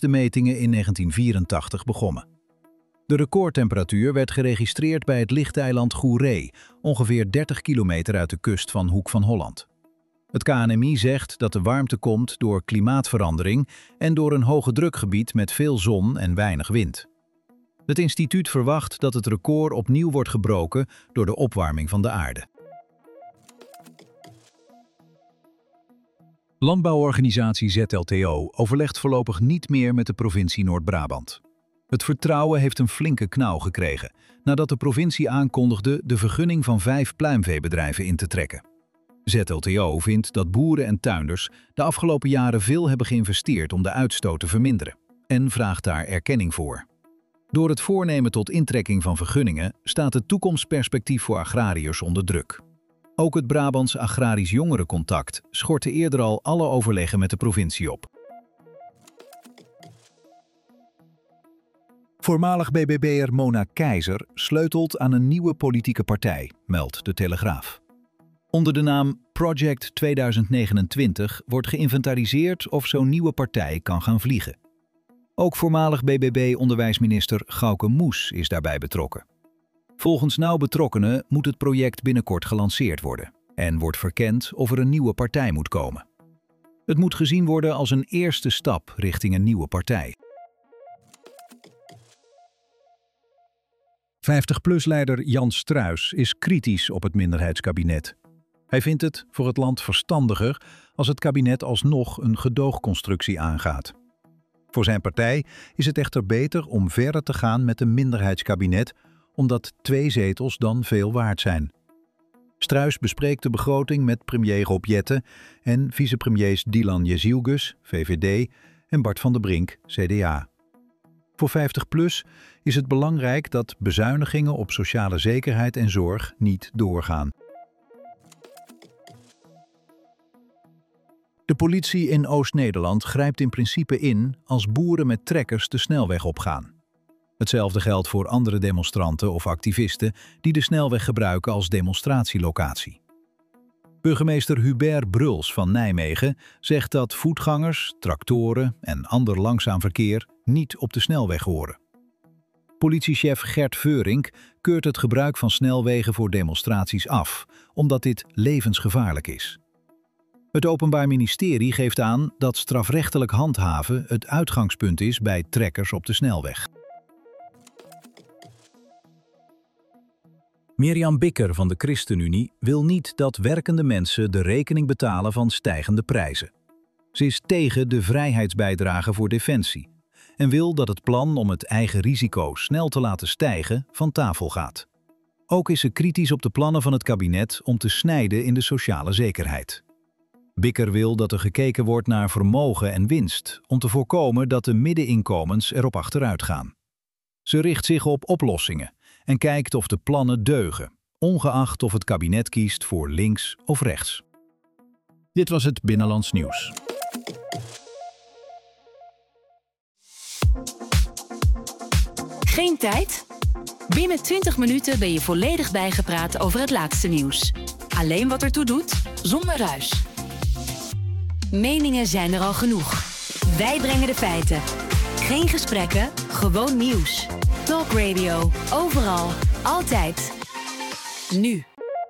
de metingen in 1984 begonnen. De recordtemperatuur werd geregistreerd bij het lichteiland Goeree, ongeveer 30 kilometer uit de kust van Hoek van Holland. Het KNMI zegt dat de warmte komt door klimaatverandering en door een hoge drukgebied met veel zon en weinig wind. Het instituut verwacht dat het record opnieuw wordt gebroken door de opwarming van de aarde. Landbouworganisatie ZLTO overlegt voorlopig niet meer met de provincie Noord-Brabant. Het vertrouwen heeft een flinke knauw gekregen nadat de provincie aankondigde de vergunning van 5 pluimveebedrijven in te trekken. ZLTO vindt dat boeren en tuinders de afgelopen jaren veel hebben geïnvesteerd om de uitstoot te verminderen en vraagt daar erkenning voor. Door het voornemen tot intrekking van vergunningen staat het toekomstperspectief voor agrariërs onder druk. Ook het Brabants Agrarisch Jongerencontact schortte eerder al alle overleggen met de provincie op. Voormalig BBB'er Mona Keizer sleutelt aan een nieuwe politieke partij, meldt De Telegraaf. Onder de naam Project 2029 wordt geïnventariseerd of zo'n nieuwe partij kan gaan vliegen. Ook voormalig BBB-onderwijsminister Gauke Moes is daarbij betrokken. Volgens nauw betrokkenen moet het project binnenkort gelanceerd worden en wordt verkend of er een nieuwe partij moet komen. Het moet gezien worden als een eerste stap richting een nieuwe partij. 50PLUS-leider Jan Struijs is kritisch op het minderheidskabinet. Hij vindt het voor het land verstandiger als het kabinet alsnog een gedoogconstructie aangaat. Voor zijn partij is het echter beter om verder te gaan met een minderheidskabinet, omdat 2 zetels dan veel waard zijn. Struijs bespreekt de begroting met premier Rob Jetten en vicepremiers Dylan Jezielgus, VVD, en Bart van der Brink, CDA. Voor 50PLUS is het belangrijk dat bezuinigingen op sociale zekerheid en zorg niet doorgaan. De politie in Oost-Nederland grijpt in principe in als boeren met trekkers de snelweg opgaan. Hetzelfde geldt voor andere demonstranten of activisten die de snelweg gebruiken als demonstratielocatie. Burgemeester Hubert Bruls van Nijmegen zegt dat voetgangers, tractoren en ander langzaam verkeer niet op de snelweg horen. Politiechef Gert Veurink keurt het gebruik van snelwegen voor demonstraties af, omdat dit levensgevaarlijk is. Het Openbaar Ministerie geeft aan dat strafrechtelijk handhaven het uitgangspunt is bij trekkers op de snelweg. Mirjam Bikker van de ChristenUnie wil niet dat werkende mensen de rekening betalen van stijgende prijzen. Ze is tegen de vrijheidsbijdrage voor defensie en wil dat het plan om het eigen risico snel te laten stijgen van tafel gaat. Ook is ze kritisch op de plannen van het kabinet om te snijden in de sociale zekerheid. Bikker wil dat er gekeken wordt naar vermogen en winst om te voorkomen dat de middeninkomens erop achteruit gaan. Ze richt zich op oplossingen en kijkt of de plannen deugen, ongeacht of het kabinet kiest voor links of rechts. Dit was het Binnenlands Nieuws. Geen tijd? Binnen 20 minuten ben je volledig bijgepraat over het laatste nieuws. Alleen wat ertoe doet, zonder ruis. Meningen zijn er al genoeg. Wij brengen de feiten. Geen gesprekken, gewoon nieuws. Talk Radio, overal, altijd. Nu.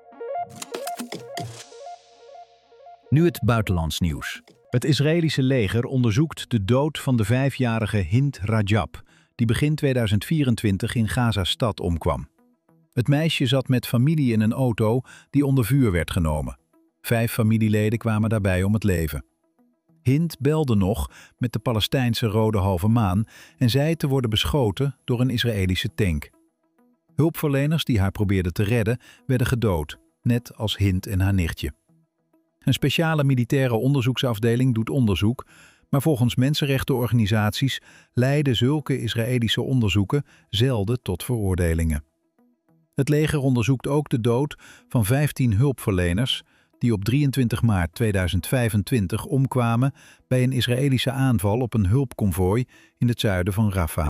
Nu het buitenlands nieuws. Het Israëlische leger onderzoekt de dood van de 5-jarige Hind Rajab, die begin 2024 in Gaza-stad omkwam. Het meisje zat met familie in een auto die onder vuur werd genomen. 5 familieleden kwamen daarbij om het leven. Hind belde nog met de Palestijnse Rode Halve Maan en zei te worden beschoten door een Israëlische tank. Hulpverleners die haar probeerden te redden werden gedood, net als Hind en haar nichtje. Een speciale militaire onderzoeksafdeling doet onderzoek, maar volgens mensenrechtenorganisaties leiden zulke Israëlische onderzoeken zelden tot veroordelingen. Het leger onderzoekt ook de dood van 15 hulpverleners die op 23 maart 2025 omkwamen bij een Israëlische aanval op een hulpconvooi in het zuiden van Rafah.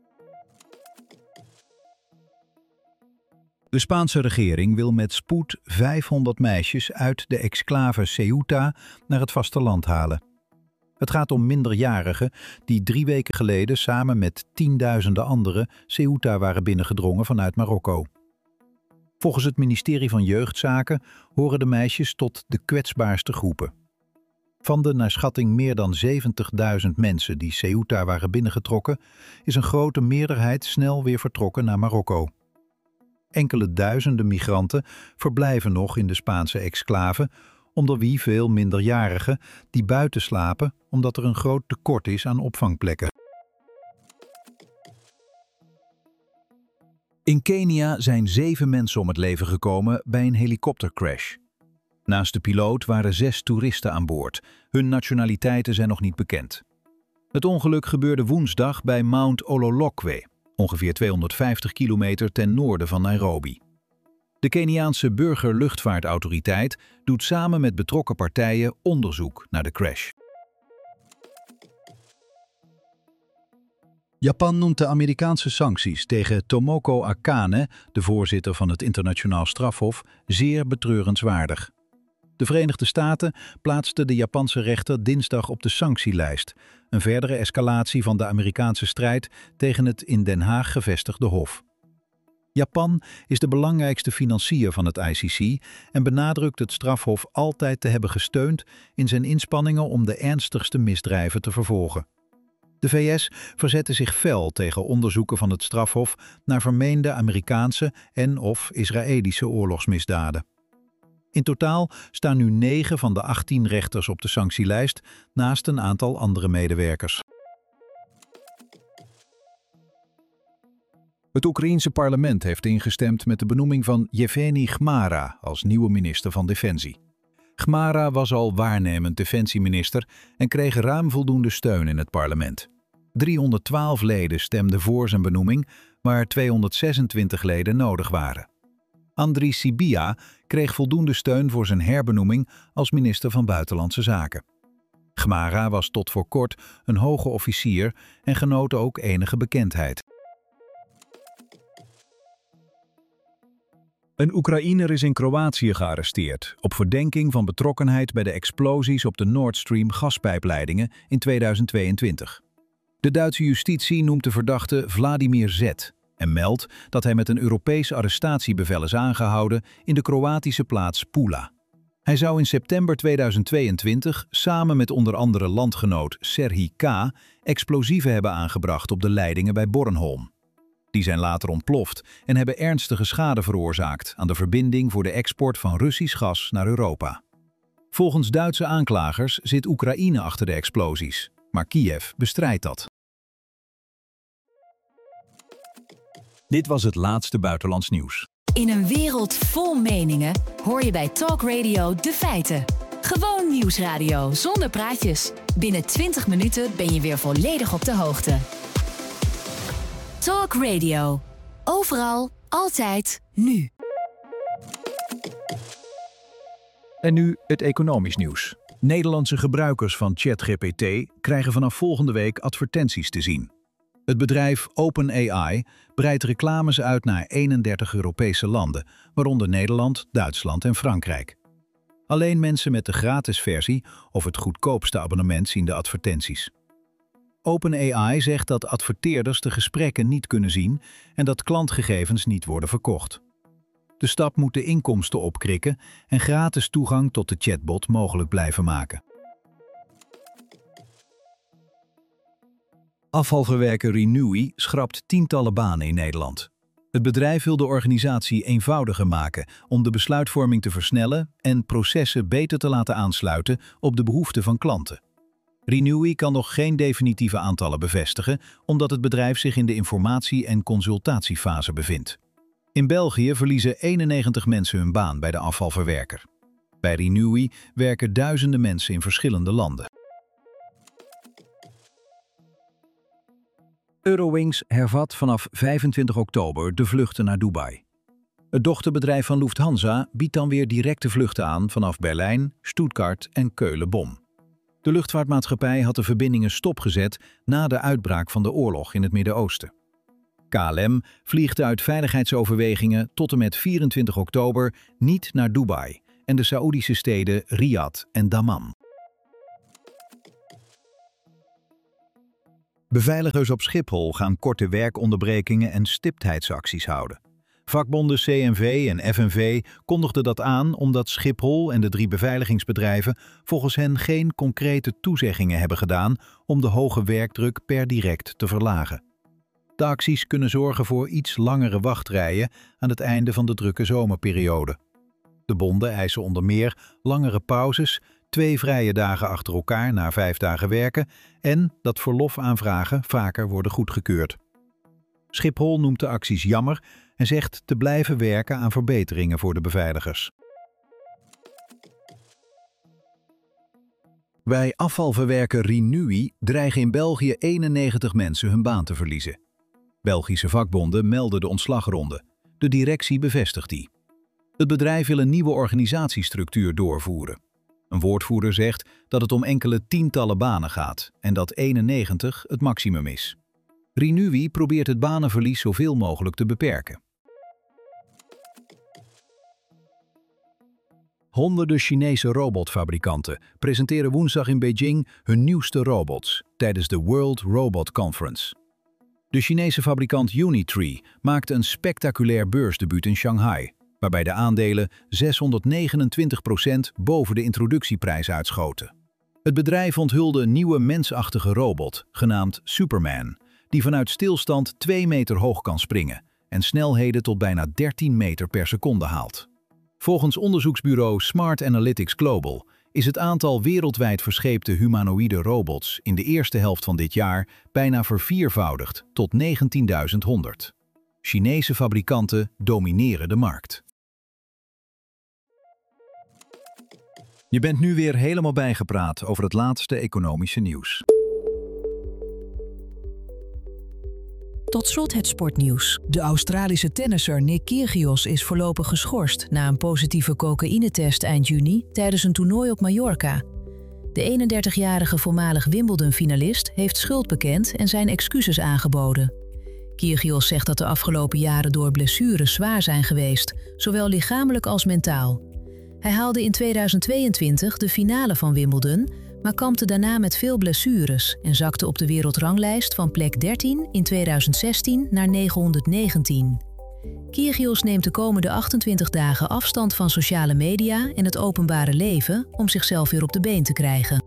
De Spaanse regering wil met spoed 500 meisjes uit de exclave Ceuta naar het vasteland halen. Het gaat om minderjarigen die 3 weken geleden samen met tienduizenden anderen Ceuta waren binnengedrongen vanuit Marokko. Volgens het ministerie van Jeugdzaken horen de meisjes tot de kwetsbaarste groepen. Van de naar schatting meer dan 70.000 mensen die Ceuta waren binnengetrokken, is een grote meerderheid snel weer vertrokken naar Marokko. Enkele duizenden migranten verblijven nog in de Spaanse exclave, onder wie veel minderjarigen die buiten slapen omdat er een groot tekort is aan opvangplekken. In Kenia zijn 7 mensen om het leven gekomen bij een helikoptercrash. Naast de piloot waren 6 toeristen aan boord. Hun nationaliteiten zijn nog niet bekend. Het ongeluk gebeurde woensdag bij Mount Ololokwe, ongeveer 250 kilometer ten noorden van Nairobi. De Keniaanse Burgerluchtvaartautoriteit doet samen met betrokken partijen onderzoek naar de crash. Japan noemt de Amerikaanse sancties tegen Tomoko Akane, de voorzitter van het Internationaal Strafhof, zeer betreurenswaardig. De Verenigde Staten plaatsten de Japanse rechter dinsdag op de sanctielijst, een verdere escalatie van de Amerikaanse strijd tegen het in Den Haag gevestigde hof. Japan is de belangrijkste financier van het ICC en benadrukt het strafhof altijd te hebben gesteund in zijn inspanningen om de ernstigste misdrijven te vervolgen. De VS verzette zich fel tegen onderzoeken van het strafhof naar vermeende Amerikaanse en/of Israëlische oorlogsmisdaden. In totaal staan nu 9 van de 18 rechters op de sanctielijst, naast een aantal andere medewerkers. Het Oekraïense parlement heeft ingestemd met de benoeming van Yevgeny Chmara als nieuwe minister van Defensie. Chmara was al waarnemend defensieminister en kreeg ruim voldoende steun in het parlement. 312 leden stemden voor zijn benoeming, waar 226 leden nodig waren. Andriy Sybiha kreeg voldoende steun voor zijn herbenoeming als minister van Buitenlandse Zaken. Chmara was tot voor kort een hoge officier en genoot ook enige bekendheid. Een Oekraïner is in Kroatië gearresteerd op verdenking van betrokkenheid bij de explosies op de Nord Stream gaspijpleidingen in 2022. De Duitse justitie noemt de verdachte Vladimir Z. en meldt dat hij met een Europees arrestatiebevel is aangehouden in de Kroatische plaats Pula. Hij zou in september 2022 samen met onder andere landgenoot Serhij K. explosieven hebben aangebracht op de leidingen bij Bornholm. Die zijn later ontploft en hebben ernstige schade veroorzaakt aan de verbinding voor de export van Russisch gas naar Europa. Volgens Duitse aanklagers zit Oekraïne achter de explosies, maar Kiev bestrijdt dat. Dit was het laatste buitenlands nieuws. In een wereld vol meningen hoor je bij Talk Radio de feiten. Gewoon nieuwsradio zonder praatjes. Binnen 20 minuten ben je weer volledig op de hoogte. Talk Radio. Overal, altijd, nu. En nu het economisch nieuws. Nederlandse gebruikers van ChatGPT krijgen vanaf volgende week advertenties te zien. Het bedrijf OpenAI breidt reclames uit naar 31 Europese landen, waaronder Nederland, Duitsland en Frankrijk. Alleen mensen met de gratis versie of het goedkoopste abonnement zien de advertenties. OpenAI zegt dat adverteerders de gesprekken niet kunnen zien en dat klantgegevens niet worden verkocht. De stap moet de inkomsten opkrikken en gratis toegang tot de chatbot mogelijk blijven maken. Afvalverwerker Renewi schrapt tientallen banen in Nederland. Het bedrijf wil de organisatie eenvoudiger maken om de besluitvorming te versnellen en processen beter te laten aansluiten op de behoeften van klanten. Renewi kan nog geen definitieve aantallen bevestigen, omdat het bedrijf zich in de informatie- en consultatiefase bevindt. In België verliezen 91 mensen hun baan bij de afvalverwerker. Bij Renewi werken duizenden mensen in verschillende landen. Eurowings hervat vanaf 25 oktober de vluchten naar Dubai. Het dochterbedrijf van Lufthansa biedt dan weer directe vluchten aan vanaf Berlijn, Stuttgart en Keulen-Bonn. De luchtvaartmaatschappij had de verbindingen stopgezet na de uitbraak van de oorlog in het Midden-Oosten. KLM vliegt uit veiligheidsoverwegingen tot en met 24 oktober niet naar Dubai en de Saoedische steden Riyadh en Dammam. Beveiligers op Schiphol gaan korte werkonderbrekingen en stiptheidsacties houden. Vakbonden CNV en FNV kondigden dat aan omdat Schiphol en de 3 beveiligingsbedrijven volgens hen geen concrete toezeggingen hebben gedaan om de hoge werkdruk per direct te verlagen. De acties kunnen zorgen voor iets langere wachtrijen aan het einde van de drukke zomerperiode. De bonden eisen onder meer langere pauzes, 2 vrije dagen achter elkaar na 5 dagen werken en dat verlofaanvragen vaker worden goedgekeurd. Schiphol noemt de acties jammer en zegt te blijven werken aan verbeteringen voor de beveiligers. Bij afvalverwerker Renewi dreigen in België 91 mensen hun baan te verliezen. Belgische vakbonden melden de ontslagronde. De directie bevestigt die. Het bedrijf wil een nieuwe organisatiestructuur doorvoeren. Een woordvoerder zegt dat het om enkele tientallen banen gaat en dat 91 het maximum is. Renewi probeert het banenverlies zoveel mogelijk te beperken. Honderden Chinese robotfabrikanten presenteren woensdag in Beijing hun nieuwste robots tijdens de World Robot Conference. De Chinese fabrikant Unitree maakte een spectaculair beursdebuut in Shanghai, waarbij de aandelen 629% boven de introductieprijs uitschoten. Het bedrijf onthulde een nieuwe mensachtige robot, genaamd Superman, die vanuit stilstand 2 meter hoog kan springen en snelheden tot bijna 13 meter per seconde haalt. Volgens onderzoeksbureau Smart Analytics Global is het aantal wereldwijd verscheepte humanoïde robots in de eerste helft van dit jaar bijna verviervoudigd tot 19.100. Chinese fabrikanten domineren de markt. Je bent nu weer helemaal bijgepraat over het laatste economische nieuws. Tot slot het sportnieuws. De Australische tennisser Nick Kyrgios is voorlopig geschorst na een positieve cocaïnetest eind juni tijdens een toernooi op Mallorca. De 31-jarige voormalig Wimbledon-finalist heeft schuld bekend en zijn excuses aangeboden. Kyrgios zegt dat de afgelopen jaren door blessures zwaar zijn geweest, zowel lichamelijk als mentaal. Hij haalde in 2022 de finale van Wimbledon, maar kampte daarna met veel blessures en zakte op de wereldranglijst van plek 13 in 2016 naar 919. Kyrgios neemt de komende 28 dagen afstand van sociale media en het openbare leven om zichzelf weer op de been te krijgen.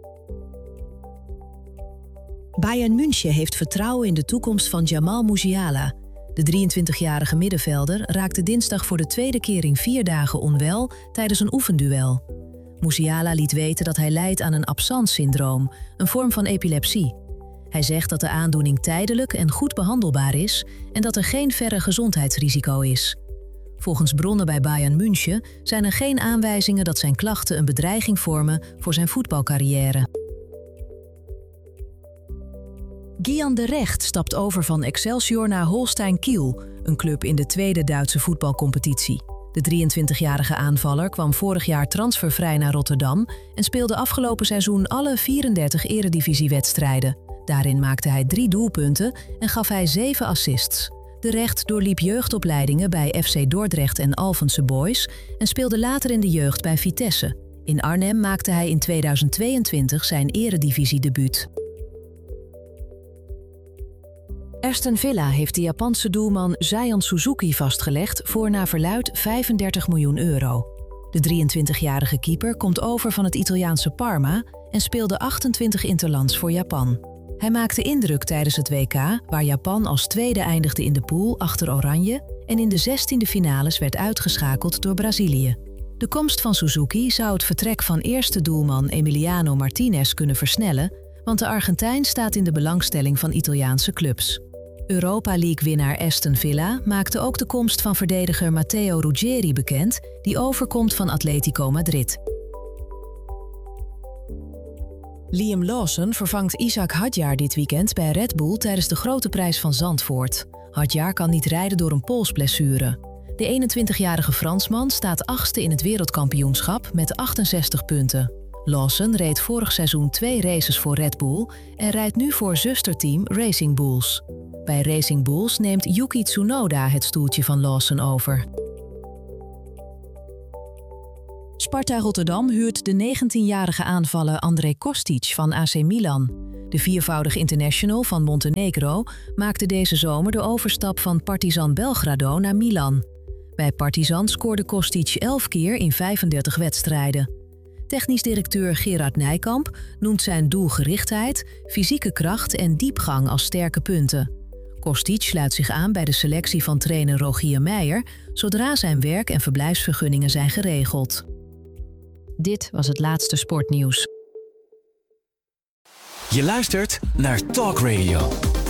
Bayern München heeft vertrouwen in de toekomst van Jamal Musiala. De 23-jarige middenvelder raakte dinsdag voor de 2e keer in 4 dagen onwel tijdens een oefenduel. Musiala liet weten dat hij lijdt aan een absence-syndroom, een vorm van epilepsie. Hij zegt dat de aandoening tijdelijk en goed behandelbaar is en dat er geen verre gezondheidsrisico is. Volgens bronnen bij Bayern München zijn er geen aanwijzingen dat zijn klachten een bedreiging vormen voor zijn voetbalcarrière. Gian de Recht stapt over van Excelsior naar Holstein Kiel, een club in de 2e Duitse voetbalcompetitie. De 23-jarige aanvaller kwam vorig jaar transfervrij naar Rotterdam en speelde afgelopen seizoen alle 34 eredivisiewedstrijden. Daarin maakte hij 3 doelpunten en gaf hij 7 assists. De Recht doorliep jeugdopleidingen bij FC Dordrecht en Alphense Boys en speelde later in de jeugd bij Vitesse. In Arnhem maakte hij in 2022 zijn eredivisiedebuut. Aston Villa heeft de Japanse doelman Zion Suzuki vastgelegd voor naar verluidt €35 miljoen. De 23-jarige keeper komt over van het Italiaanse Parma en speelde 28 interlands voor Japan. Hij maakte indruk tijdens het WK, waar Japan als tweede eindigde in de pool achter Oranje en in de 16e finales werd uitgeschakeld door Brazilië. De komst van Suzuki zou het vertrek van eerste doelman Emiliano Martinez kunnen versnellen, want de Argentijn staat in de belangstelling van Italiaanse clubs. Europa League-winnaar Aston Villa maakte ook de komst van verdediger Matteo Ruggeri bekend, die overkomt van Atletico Madrid. Liam Lawson vervangt Ishak Hadjar dit weekend bij Red Bull tijdens de Grote Prijs van Zandvoort. Hadjar kan niet rijden door een polsblessure. De 21-jarige Fransman staat 8e in het wereldkampioenschap met 68 punten. Lawson reed vorig seizoen 2 races voor Red Bull en rijdt nu voor zusterteam Racing Bulls. Bij Racing Bulls neemt Yuki Tsunoda het stoeltje van Lawson over. Sparta Rotterdam huurt de 19-jarige aanvaller André Kostic van AC Milan. De viervoudig international van Montenegro maakte deze zomer de overstap van Partizan Belgrado naar Milan. Bij Partizan scoorde Kostic 11 keer in 35 wedstrijden. Technisch directeur Gerard Nijkamp noemt zijn doelgerichtheid, fysieke kracht en diepgang als sterke punten. Kostic sluit zich aan bij de selectie van trainer Rogier Meijer zodra zijn werk- en verblijfsvergunningen zijn geregeld. Dit was het laatste sportnieuws. Je luistert naar Talk Radio.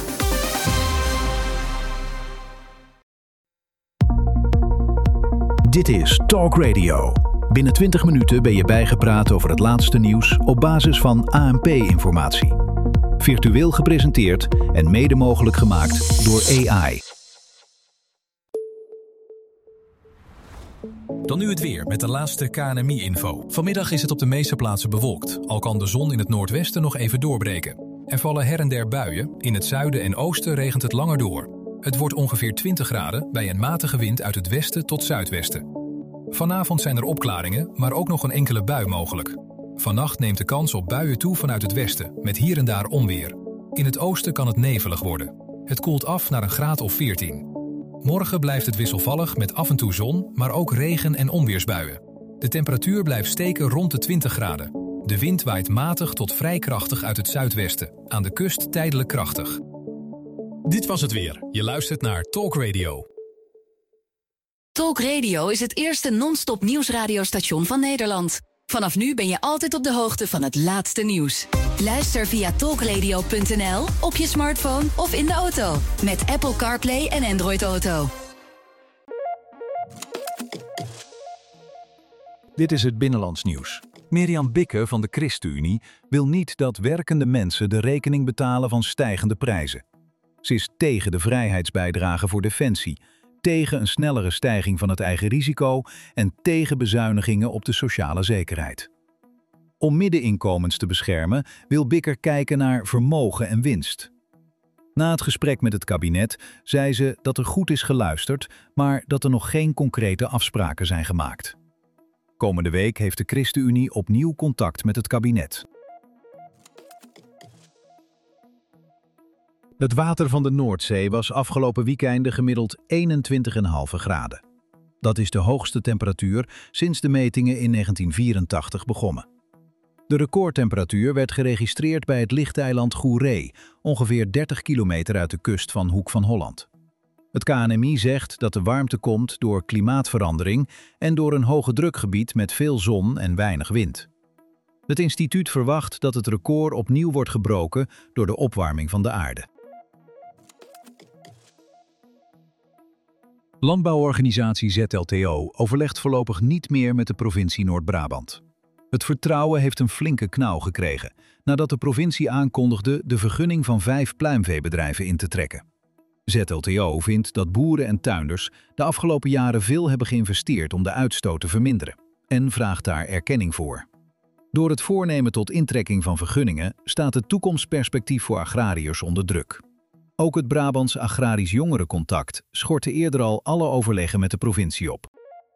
Dit is Talk Radio. Binnen 20 minuten ben je bijgepraat over het laatste nieuws op basis van ANP-informatie. Virtueel gepresenteerd en mede mogelijk gemaakt door AI. Dan nu het weer met de laatste KNMI-info. Vanmiddag is het op de meeste plaatsen bewolkt, al kan de zon in het noordwesten nog even doorbreken. Er vallen her en der buien, in het zuiden en oosten regent het langer door. Het wordt ongeveer 20 graden bij een matige wind uit het westen tot zuidwesten. Vanavond zijn er opklaringen, maar ook nog een enkele bui mogelijk. Vannacht neemt de kans op buien toe vanuit het westen, met hier en daar onweer. In het oosten kan het nevelig worden. Het koelt af naar een graad of 14. Morgen blijft het wisselvallig met af en toe zon, maar ook regen- en onweersbuien. De temperatuur blijft steken rond de 20 graden. De wind waait matig tot vrij krachtig uit het zuidwesten, aan de kust tijdelijk krachtig. Dit was het weer. Je luistert naar Talk Radio. Talk Radio is het eerste non-stop nieuwsradiostation van Nederland. Vanaf nu ben je altijd op de hoogte van het laatste nieuws. Luister via talkradio.nl, op je smartphone of in de auto. Met Apple CarPlay en Android Auto. Dit is het Binnenlands nieuws. Mirjam Bikke van de ChristenUnie wil niet dat werkende mensen de rekening betalen van stijgende prijzen. Ze is tegen de vrijheidsbijdrage voor defensie, tegen een snellere stijging van het eigen risico en tegen bezuinigingen op de sociale zekerheid. Om middeninkomens te beschermen wil Bikker kijken naar vermogen en winst. Na het gesprek met het kabinet zei ze dat er goed is geluisterd, maar dat er nog geen concrete afspraken zijn gemaakt. Komende week heeft de ChristenUnie opnieuw contact met het kabinet. Het water van de Noordzee was afgelopen weekende gemiddeld 21,5 graden. Dat is de hoogste temperatuur sinds de metingen in 1984 begonnen. De recordtemperatuur werd geregistreerd bij het lichteiland Goeree, ongeveer 30 kilometer uit de kust van Hoek van Holland. Het KNMI zegt dat de warmte komt door klimaatverandering en door een hoge drukgebied met veel zon en weinig wind. Het instituut verwacht dat het record opnieuw wordt gebroken door de opwarming van de aarde. Landbouworganisatie ZLTO overlegt voorlopig niet meer met de provincie Noord-Brabant. Het vertrouwen heeft een flinke knauw gekregen nadat de provincie aankondigde de vergunning van 5 pluimveebedrijven in te trekken. ZLTO vindt dat boeren en tuinders de afgelopen jaren veel hebben geïnvesteerd om de uitstoot te verminderen en vraagt daar erkenning voor. Door het voornemen tot intrekking van vergunningen staat het toekomstperspectief voor agrariërs onder druk. Ook het Brabants Agrarisch Jongerencontact schortte eerder al alle overleggen met de provincie op.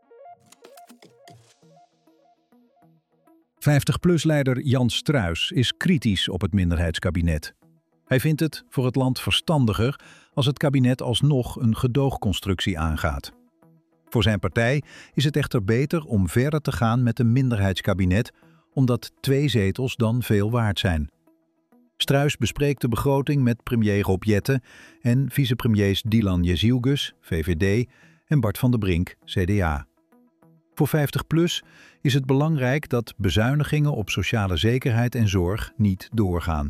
50PLUS-leider Jan Struijs is kritisch op het minderheidskabinet. Hij vindt het voor het land verstandiger als het kabinet alsnog een gedoogconstructie aangaat. Voor zijn partij is het echter beter om verder te gaan met een minderheidskabinet, omdat 2 zetels dan veel waard zijn. Struijs bespreekt de begroting met premier Rob Jetten en vicepremiers Dylan Jezielgus, VVD, en Bart van der Brink, CDA. Voor 50PLUS is het belangrijk dat bezuinigingen op sociale zekerheid en zorg niet doorgaan.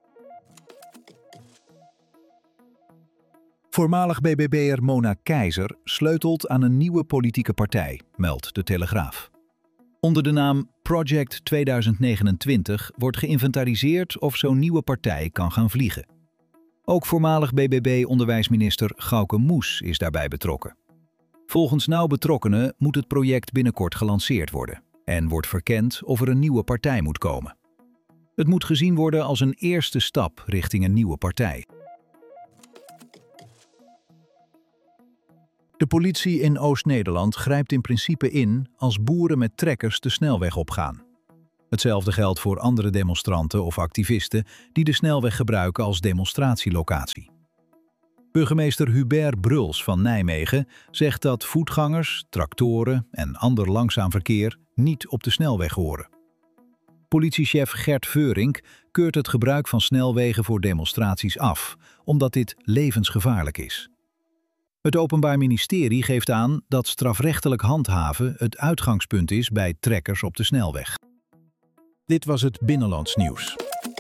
Voormalig BBB'er Mona Keizer sleutelt aan een nieuwe politieke partij, meldt de Telegraaf. Onder de naam Project 2029 wordt geïnventariseerd of zo'n nieuwe partij kan gaan vliegen. Ook voormalig BBB-onderwijsminister Gauke Moes is daarbij betrokken. Volgens nauw betrokkenen moet het project binnenkort gelanceerd worden en wordt verkend of er een nieuwe partij moet komen. Het moet gezien worden als een eerste stap richting een nieuwe partij. De politie in Oost-Nederland grijpt in principe in als boeren met trekkers de snelweg opgaan. Hetzelfde geldt voor andere demonstranten of activisten die de snelweg gebruiken als demonstratielocatie. Burgemeester Hubert Bruls van Nijmegen zegt dat voetgangers, tractoren en ander langzaam verkeer niet op de snelweg horen. Politiechef Gert Veurink keurt het gebruik van snelwegen voor demonstraties af, omdat dit levensgevaarlijk is. Het Openbaar Ministerie geeft aan dat strafrechtelijk handhaven het uitgangspunt is bij trekkers op de snelweg. Dit was het Binnenlands Nieuws.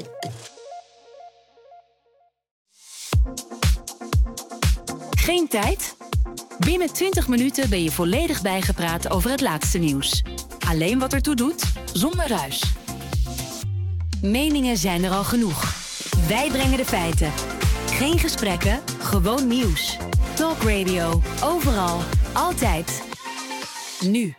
Geen tijd? Binnen 20 minuten ben je volledig bijgepraat over het laatste nieuws. Alleen wat ertoe doet, zonder ruis. Meningen zijn er al genoeg. Wij brengen de feiten. Geen gesprekken, gewoon nieuws. Talk Radio, overal, altijd. Nu.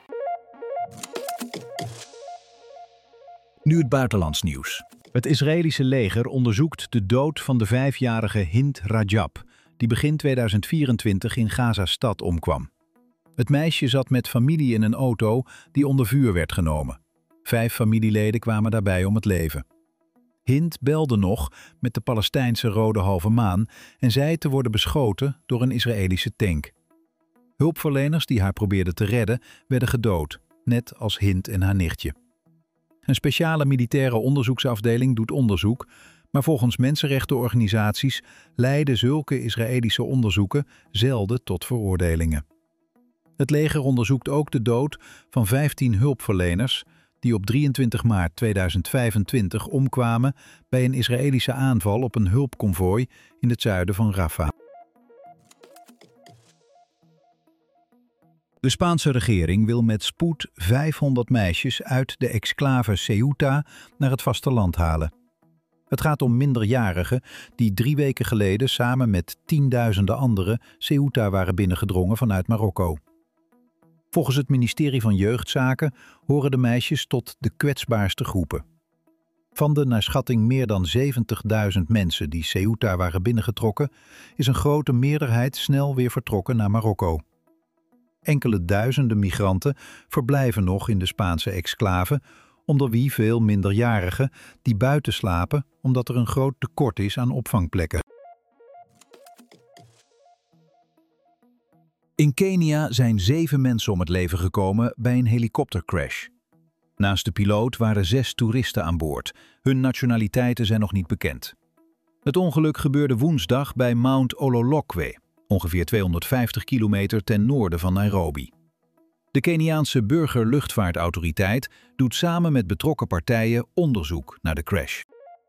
Nu het buitenlands nieuws. Het Israëlische leger onderzoekt de dood van de 5-jarige Hind Rajab, die begin 2024 in Gaza-stad omkwam. Het meisje zat met familie in een auto die onder vuur werd genomen. 5 familieleden kwamen daarbij om het leven. Hind belde nog met de Palestijnse Rode Halve Maan en zei te worden beschoten door een Israëlische tank. Hulpverleners die haar probeerden te redden werden gedood, net als Hind en haar nichtje. Een speciale militaire onderzoeksafdeling doet onderzoek, maar volgens mensenrechtenorganisaties leiden zulke Israëlische onderzoeken zelden tot veroordelingen. Het leger onderzoekt ook de dood van 15 hulpverleners die op 23 maart 2025 omkwamen bij een Israëlische aanval op een hulpconvooi in het zuiden van Rafah. De Spaanse regering wil met spoed 500 meisjes uit de exclave Ceuta naar het vasteland halen. Het gaat om minderjarigen die 3 weken geleden samen met tienduizenden anderen Ceuta waren binnengedrongen vanuit Marokko. Volgens het ministerie van Jeugdzaken horen de meisjes tot de kwetsbaarste groepen. Van de naar schatting meer dan 70.000 mensen die Ceuta waren binnengetrokken, is een grote meerderheid snel weer vertrokken naar Marokko. Enkele duizenden migranten verblijven nog in de Spaanse exclave, onder wie veel minderjarigen die buiten slapen omdat er een groot tekort is aan opvangplekken. In Kenia zijn 7 mensen om het leven gekomen bij een helikoptercrash. Naast de piloot waren 6 toeristen aan boord. Hun nationaliteiten zijn nog niet bekend. Het ongeluk gebeurde woensdag bij Mount Ololokwe, ongeveer 250 kilometer ten noorden van Nairobi. De Keniaanse Burgerluchtvaartautoriteit doet samen met betrokken partijen onderzoek naar de crash.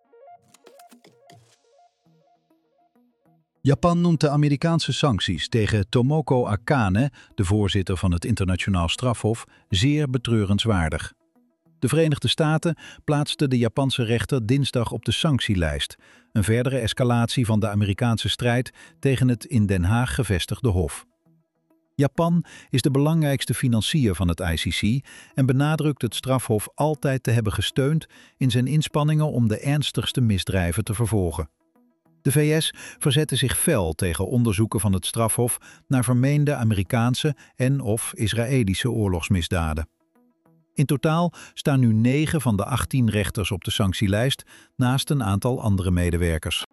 Japan noemt de Amerikaanse sancties tegen Tomoko Akane, de voorzitter van het Internationaal Strafhof, zeer betreurenswaardig. De Verenigde Staten plaatsten de Japanse rechter dinsdag op de sanctielijst, een verdere escalatie van de Amerikaanse strijd tegen het in Den Haag gevestigde hof. Japan is de belangrijkste financier van het ICC en benadrukt het strafhof altijd te hebben gesteund in zijn inspanningen om de ernstigste misdrijven te vervolgen. De VS verzette zich fel tegen onderzoeken van het strafhof naar vermeende Amerikaanse en/of Israëlische oorlogsmisdaden. In totaal staan nu 9 van de 18 rechters op de sanctielijst, naast een aantal andere medewerkers.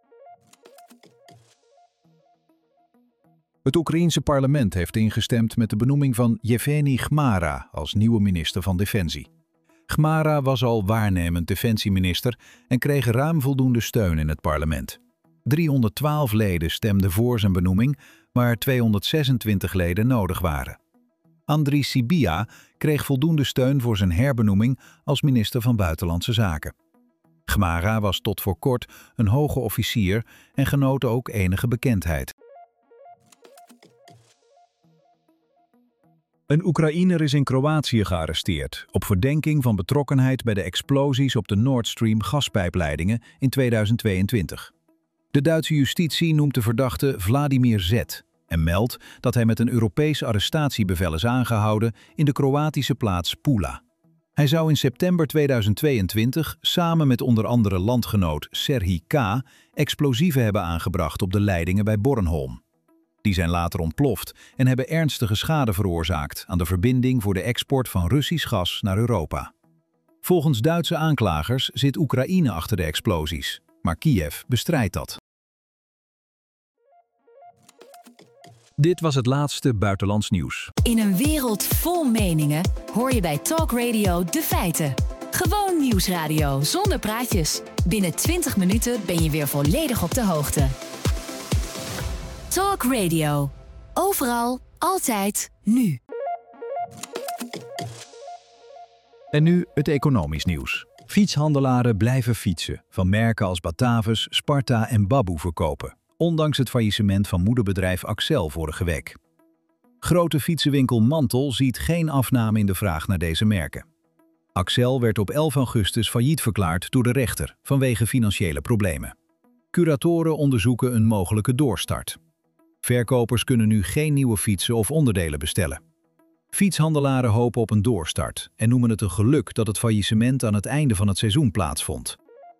Het Oekraïense parlement heeft ingestemd met de benoeming van Yevgeny Chmara als nieuwe minister van Defensie. Chmara was al waarnemend defensieminister en kreeg ruim voldoende steun in het parlement. 312 leden stemden voor zijn benoeming, waar 226 leden nodig waren. Andriy Sybiha kreeg voldoende steun voor zijn herbenoeming als minister van Buitenlandse Zaken. Chmara was tot voor kort een hoge officier en genoot ook enige bekendheid. Een Oekraïner is in Kroatië gearresteerd op verdenking van betrokkenheid bij de explosies op de Nord Stream gaspijpleidingen in 2022. De Duitse justitie noemt de verdachte Vladimir Z. en meldt dat hij met een Europees arrestatiebevel is aangehouden in de Kroatische plaats Pula. Hij zou in september 2022 samen met onder andere landgenoot Serhij K. explosieven hebben aangebracht op de leidingen bij Bornholm. Die zijn later ontploft en hebben ernstige schade veroorzaakt aan de verbinding voor de export van Russisch gas naar Europa. Volgens Duitse aanklagers zit Oekraïne achter de explosies, maar Kiev bestrijdt dat. Dit was het laatste buitenlands nieuws. In een wereld vol meningen hoor je bij Talk Radio de feiten. Gewoon nieuwsradio zonder praatjes. Binnen 20 minuten ben je weer volledig op de hoogte. Talk Radio. Overal, altijd, nu. En nu het economisch nieuws. Fietshandelaren blijven fietsen, van merken als Batavus, Sparta en Babbo verkopen, ondanks het faillissement van moederbedrijf Accel vorige week. Grote fietsenwinkel Mantel ziet geen afname in de vraag naar deze merken. Accel werd op 11 augustus failliet verklaard door de rechter vanwege financiële problemen. Curatoren onderzoeken een mogelijke doorstart. Verkopers kunnen nu geen nieuwe fietsen of onderdelen bestellen. Fietshandelaren hopen op een doorstart en noemen het een geluk dat het faillissement aan het einde van het seizoen plaatsvond.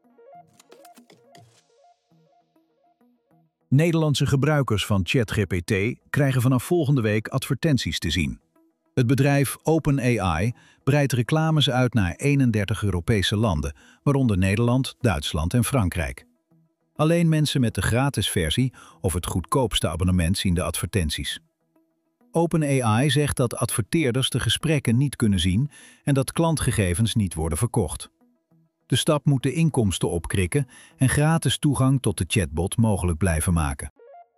Nederlandse gebruikers van ChatGPT krijgen vanaf volgende week advertenties te zien. Het bedrijf OpenAI breidt reclames uit naar 31 Europese landen, waaronder Nederland, Duitsland en Frankrijk. Alleen mensen met de gratis versie of het goedkoopste abonnement zien de advertenties. OpenAI zegt dat adverteerders de gesprekken niet kunnen zien en dat klantgegevens niet worden verkocht. De stap moet de inkomsten opkrikken en gratis toegang tot de chatbot mogelijk blijven maken.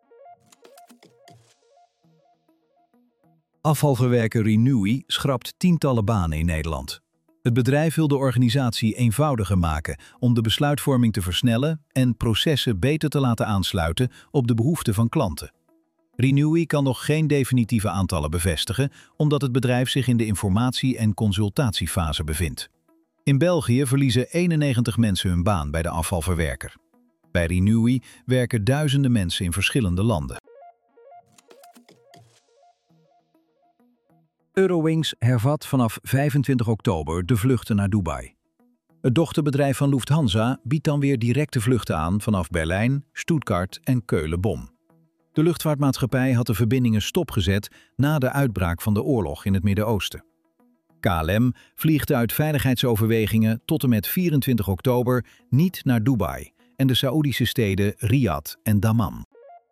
Afvalverwerker Renewi schrapt tientallen banen in Nederland. Het bedrijf wil de organisatie eenvoudiger maken om de besluitvorming te versnellen en processen beter te laten aansluiten op de behoeften van klanten. Renewi kan nog geen definitieve aantallen bevestigen, omdat het bedrijf zich in de informatie- en consultatiefase bevindt. In België verliezen 91 mensen hun baan bij de afvalverwerker. Bij Renewi werken duizenden mensen in verschillende landen. Eurowings hervat vanaf 25 oktober de vluchten naar Dubai. Het dochterbedrijf van Lufthansa biedt dan weer directe vluchten aan vanaf Berlijn, Stuttgart en Keulen-Bonn. De luchtvaartmaatschappij had de verbindingen stopgezet na de uitbraak van de oorlog in het Midden-Oosten. KLM vliegt uit veiligheidsoverwegingen tot en met 24 oktober niet naar Dubai en de Saoedische steden Riyadh en Dammam.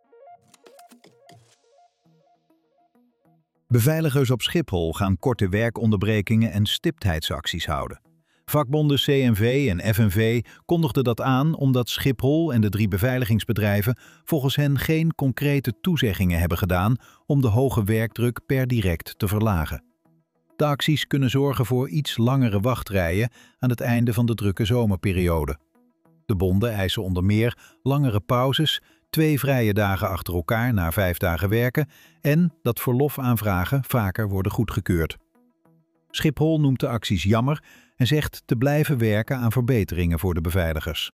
Beveiligers op Schiphol gaan korte werkonderbrekingen en stiptheidsacties houden. Vakbonden CNV en FNV kondigden dat aan omdat Schiphol en de 3 beveiligingsbedrijven volgens hen geen concrete toezeggingen hebben gedaan om de hoge werkdruk per direct te verlagen. De acties kunnen zorgen voor iets langere wachtrijen aan het einde van de drukke zomerperiode. De bonden eisen onder meer langere pauzes, 2 vrije dagen achter elkaar na 5 dagen werken en dat verlofaanvragen vaker worden goedgekeurd. Schiphol noemt de acties jammer en zegt te blijven werken aan verbeteringen voor de beveiligers.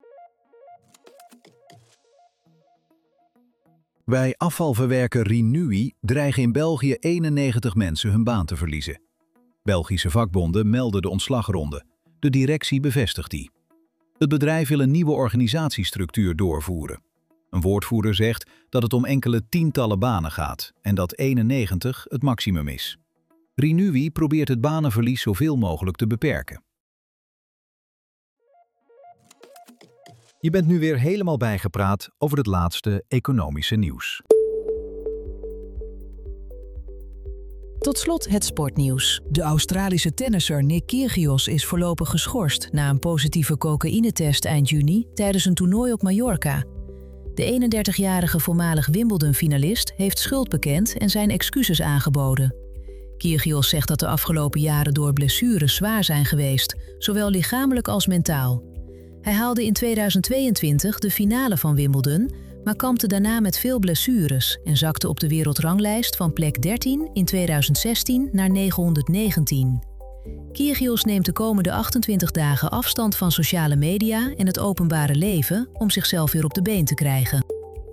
Bij afvalverwerker Renewi dreigen in België 91 mensen hun baan te verliezen. Belgische vakbonden melden de ontslagronde. De directie bevestigt die. Het bedrijf wil een nieuwe organisatiestructuur doorvoeren. Een woordvoerder zegt dat het om enkele tientallen banen gaat en dat 91 het maximum is. Renewi probeert het banenverlies zoveel mogelijk te beperken. Je bent nu weer helemaal bijgepraat over het laatste economische nieuws. Tot slot het sportnieuws. De Australische tennisser Nick Kyrgios is voorlopig geschorst na een positieve cocaïnetest eind juni tijdens een toernooi op Mallorca. De 31-jarige voormalig Wimbledon-finalist heeft schuld bekend en zijn excuses aangeboden. Kyrgios zegt dat de afgelopen jaren door blessures zwaar zijn geweest, zowel lichamelijk als mentaal. Hij haalde in 2022 de finale van Wimbledon, maar kampte daarna met veel blessures en zakte op de wereldranglijst van plek 13 in 2016 naar 919. Kyrgios neemt de komende 28 dagen afstand van sociale media en het openbare leven om zichzelf weer op de been te krijgen.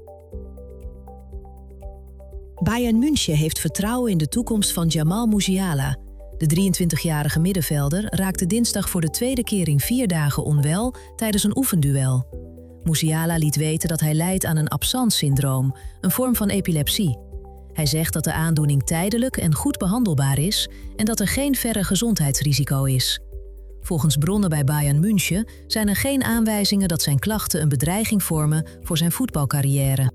Bayern München heeft vertrouwen in de toekomst van Jamal Musiala. De 23-jarige middenvelder raakte dinsdag voor de tweede keer in 4 dagen onwel tijdens een oefenduel. Musiala liet weten dat hij lijdt aan een absence-syndroom, een vorm van epilepsie. Hij zegt dat de aandoening tijdelijk en goed behandelbaar is en dat er geen verre gezondheidsrisico is. Volgens bronnen bij Bayern München zijn er geen aanwijzingen dat zijn klachten een bedreiging vormen voor zijn voetbalcarrière.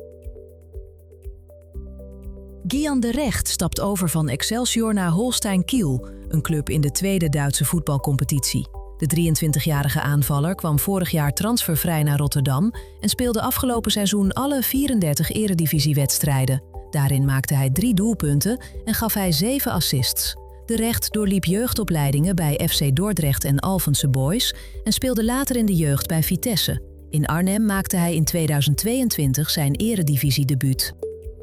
Gian de Recht stapt over van Excelsior naar Holstein Kiel, een club in de tweede Duitse voetbalcompetitie. De 23-jarige aanvaller kwam vorig jaar transfervrij naar Rotterdam en speelde afgelopen seizoen alle 34 eredivisiewedstrijden. Daarin maakte hij 3 doelpunten en gaf hij 7 assists. De Recht doorliep jeugdopleidingen bij FC Dordrecht en Alphense Boys en speelde later in de jeugd bij Vitesse. In Arnhem maakte hij in 2022 zijn eredivisiedebuut.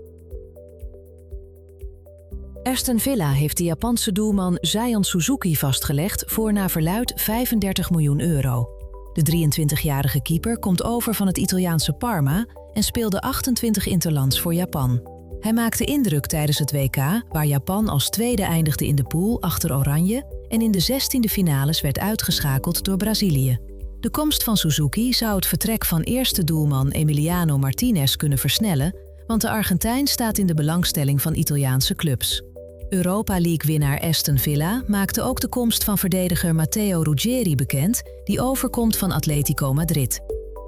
Aston Villa heeft de Japanse doelman Zion Suzuki vastgelegd voor naar verluidt €35 miljoen. De 23-jarige keeper komt over van het Italiaanse Parma en speelde 28 interlands voor Japan. Hij maakte indruk tijdens het WK, waar Japan als tweede eindigde in de pool achter Oranje en in de 16e finales werd uitgeschakeld door Brazilië. De komst van Suzuki zou het vertrek van eerste doelman Emiliano Martinez kunnen versnellen, want de Argentijn staat in de belangstelling van Italiaanse clubs. Europa League-winnaar Aston Villa maakte ook de komst van verdediger Matteo Ruggeri bekend, die overkomt van Atletico Madrid.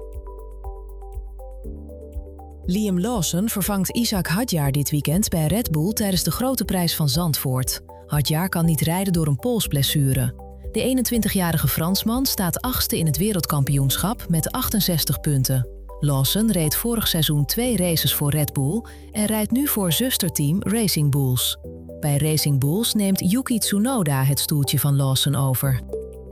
Liam Lawson vervangt Ishak Hadjar dit weekend bij Red Bull tijdens de Grote Prijs van Zandvoort. Hadjar kan niet rijden door een polsblessure. De 21-jarige Fransman staat 8e in het wereldkampioenschap met 68 punten. Lawson reed vorig seizoen 2 races voor Red Bull en rijdt nu voor zusterteam Racing Bulls. Bij Racing Bulls neemt Yuki Tsunoda het stoeltje van Lawson over.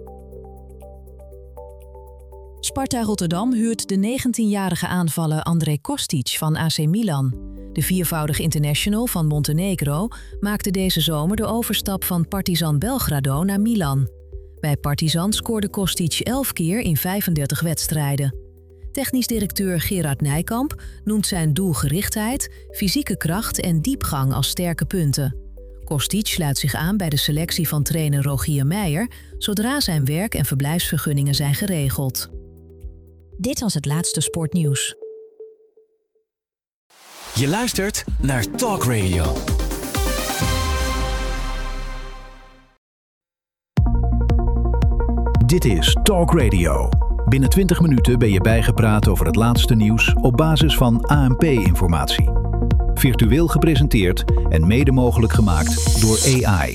Sparta Rotterdam huurt de 19-jarige aanvaller André Kostic van AC Milan. De 4voudig international van Montenegro maakte deze zomer de overstap van Partizan Belgrado naar Milan. Bij Partizan scoorde Kostic 11 keer in 35 wedstrijden. Technisch directeur Gerard Nijkamp noemt zijn doelgerichtheid, fysieke kracht en diepgang als sterke punten. Kostic sluit zich aan bij de selectie van trainer Rogier Meijer, zodra zijn werk- en verblijfsvergunningen zijn geregeld. Dit was het laatste sportnieuws. Je luistert naar Talk Radio. Dit is Talk Radio. Binnen 20 minuten ben je bijgepraat over het laatste nieuws op basis van ANP-informatie. Virtueel gepresenteerd en mede mogelijk gemaakt door AI.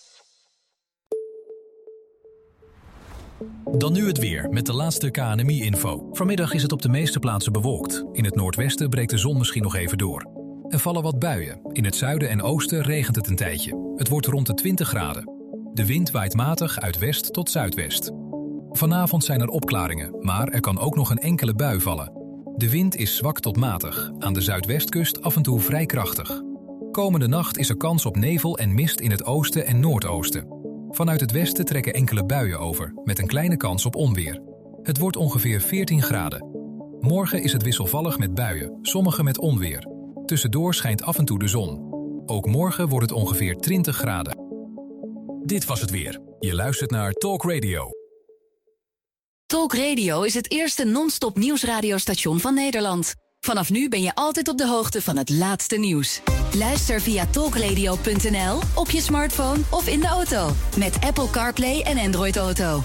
Dan nu het weer met de laatste KNMI-info. Vanmiddag is het op de meeste plaatsen bewolkt. In het noordwesten breekt de zon misschien nog even door. Er vallen wat buien. In het zuiden en oosten regent het een tijdje. Het wordt rond de 20 graden. De wind waait matig uit west tot zuidwest. Vanavond zijn er opklaringen, maar er kan ook nog een enkele bui vallen. De wind is zwak tot matig, aan de zuidwestkust af en toe vrij krachtig. Komende nacht is er kans op nevel en mist in het oosten en noordoosten. Vanuit het westen trekken enkele buien over, met een kleine kans op onweer. Het wordt ongeveer 14 graden. Morgen is het wisselvallig met buien, sommige met onweer. Tussendoor schijnt af en toe de zon. Ook morgen wordt het ongeveer 20 graden. Dit was het weer. Je luistert naar Talk Radio. Talk Radio is het eerste non-stop nieuwsradiostation van Nederland. Vanaf nu ben je altijd op de hoogte van het laatste nieuws. Luister via talkradio.nl, op je smartphone of in de auto. Met Apple CarPlay en Android Auto.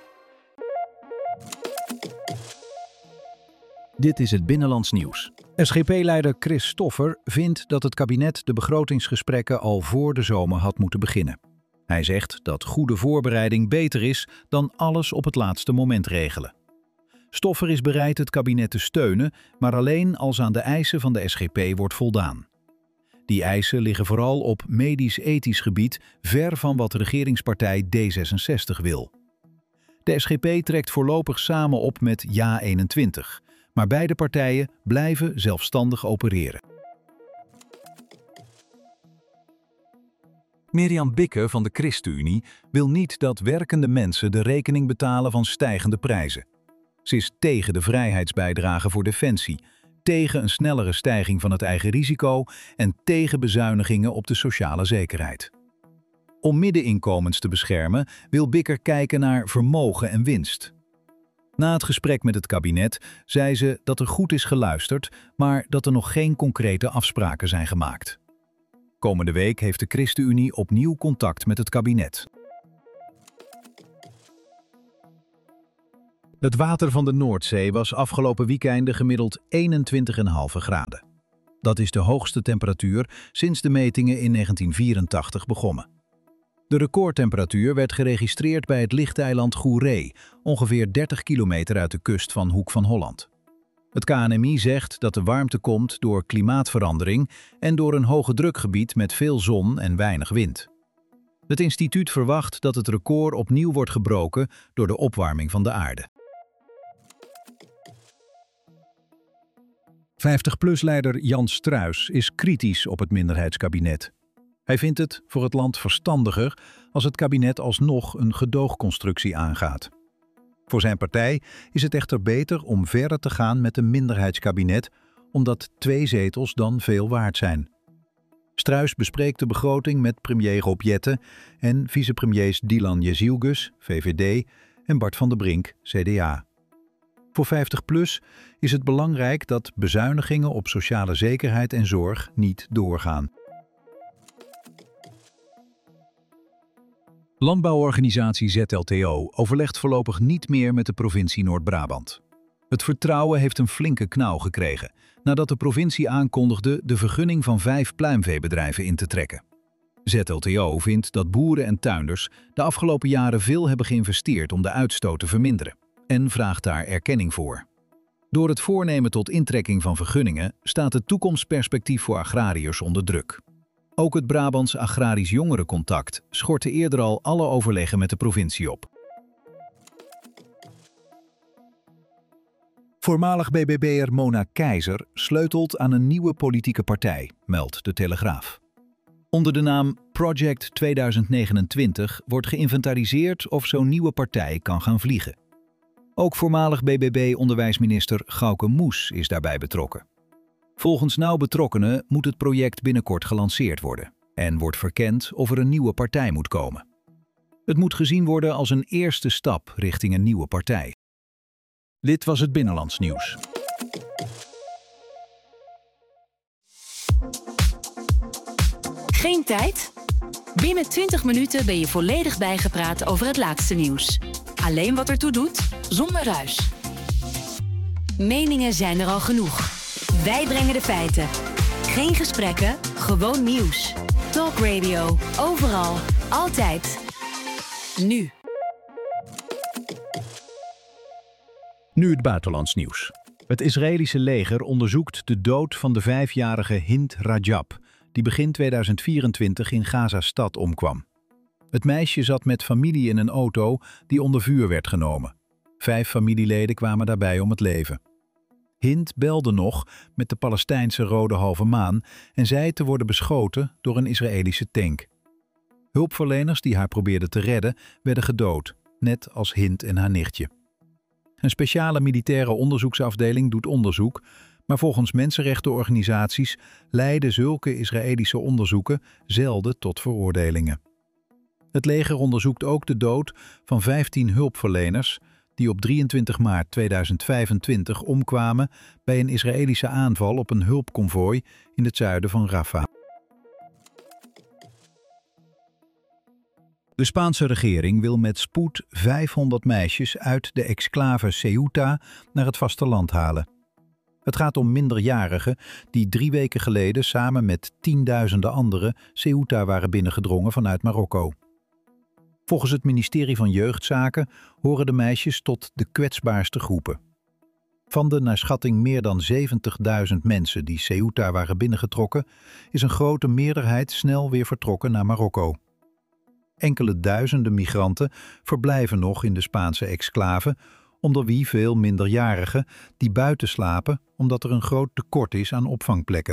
Dit is het Binnenlands Nieuws. SGP-leider Chris Stoffer vindt dat het kabinet de begrotingsgesprekken al voor de zomer had moeten beginnen. Hij zegt dat goede voorbereiding beter is dan alles op het laatste moment regelen. Stoffer is bereid het kabinet te steunen, maar alleen als aan de eisen van de SGP wordt voldaan. Die eisen liggen vooral op medisch-ethisch gebied ver van wat regeringspartij D66 wil. De SGP trekt voorlopig samen op met JA21, maar beide partijen blijven zelfstandig opereren. Mirjam Bikke van de ChristenUnie wil niet dat werkende mensen de rekening betalen van stijgende prijzen. Ze is tegen de vrijheidsbijdrage voor defensie, tegen een snellere stijging van het eigen risico en tegen bezuinigingen op de sociale zekerheid. Om middeninkomens te beschermen wil Bikker kijken naar vermogen en winst. Na het gesprek met het kabinet zei ze dat er goed is geluisterd, maar dat er nog geen concrete afspraken zijn gemaakt. Komende week heeft de ChristenUnie opnieuw contact met het kabinet. Het water van de Noordzee was afgelopen weekende gemiddeld 21,5 graden. Dat is de hoogste temperatuur sinds de metingen in 1984 begonnen. De recordtemperatuur werd geregistreerd bij het lichteiland Goeree, ongeveer 30 kilometer uit de kust van Hoek van Holland. Het KNMI zegt dat de warmte komt door klimaatverandering en door een hoge drukgebied met veel zon en weinig wind. Het instituut verwacht dat het record opnieuw wordt gebroken door de opwarming van de aarde. 50PLUS-leider Jan Struijs is kritisch op het minderheidskabinet. Hij vindt het voor het land verstandiger als het kabinet alsnog een gedoogconstructie aangaat. Voor zijn partij is het echter beter om verder te gaan met een minderheidskabinet, omdat 2 zetels dan veel waard zijn. Struijs bespreekt de begroting met premier Rob Jetten en vicepremiers Dylan Jezielgus, VVD, en Bart van der Brink, CDA. Voor 50PLUS is het belangrijk dat bezuinigingen op sociale zekerheid en zorg niet doorgaan. Landbouworganisatie ZLTO overlegt voorlopig niet meer met de provincie Noord-Brabant. Het vertrouwen heeft een flinke knauw gekregen nadat de provincie aankondigde de vergunning van 5 pluimveebedrijven in te trekken. ZLTO vindt dat boeren en tuinders de afgelopen jaren veel hebben geïnvesteerd om de uitstoot te verminderen en vraagt daar erkenning voor. Door het voornemen tot intrekking van vergunningen staat het toekomstperspectief voor agrariërs onder druk. Ook het Brabants Agrarisch Jongerencontact schortte eerder al alle overleggen met de provincie op. Voormalig BBB'er Mona Keizer sleutelt aan een nieuwe politieke partij, meldt de Telegraaf. Onder de naam Project 2029 wordt geïnventariseerd of zo'n nieuwe partij kan gaan vliegen. Ook voormalig BBB-onderwijsminister Gauke Moes is daarbij betrokken. Volgens nauw betrokkenen moet het project binnenkort gelanceerd worden en wordt verkend of er een nieuwe partij moet komen. Het moet gezien worden als een eerste stap richting een nieuwe partij. Dit was het Binnenlands Nieuws. Geen tijd? Binnen 20 minuten ben je volledig bijgepraat over het laatste nieuws. Alleen wat ertoe doet, zonder ruis. Meningen zijn er al genoeg. Wij brengen de feiten. Geen gesprekken, gewoon nieuws. Talk Radio, overal, altijd. Nu. Nu het buitenlands nieuws. Het Israëlische leger onderzoekt de dood van de 5-jarige Hind Rajab, die begin 2024 in Gaza-stad omkwam. Het meisje zat met familie in een auto die onder vuur werd genomen. 5 familieleden kwamen daarbij om het leven. Hind belde nog met de Palestijnse Rode Halve Maan en zei te worden beschoten door een Israëlische tank. Hulpverleners die haar probeerden te redden werden gedood, net als Hind en haar nichtje. Een speciale militaire onderzoeksafdeling doet onderzoek, maar volgens mensenrechtenorganisaties leiden zulke Israëlische onderzoeken zelden tot veroordelingen. Het leger onderzoekt ook de dood van 15 hulpverleners die op 23 maart 2025 omkwamen bij een Israëlische aanval op een hulpconvooi in het zuiden van Rafah. De Spaanse regering wil met spoed 500 meisjes uit de exclave Ceuta naar het vasteland halen. Het gaat om minderjarigen die 3 weken geleden samen met tienduizenden anderen Ceuta waren binnengedrongen vanuit Marokko. Volgens het ministerie van Jeugdzaken horen de meisjes tot de kwetsbaarste groepen. Van de naar schatting meer dan 70.000 mensen die Ceuta waren binnengetrokken, is een grote meerderheid snel weer vertrokken naar Marokko. Enkele duizenden migranten verblijven nog in de Spaanse exclave, onder wie veel minderjarigen die buiten slapen omdat er een groot tekort is aan opvangplekken.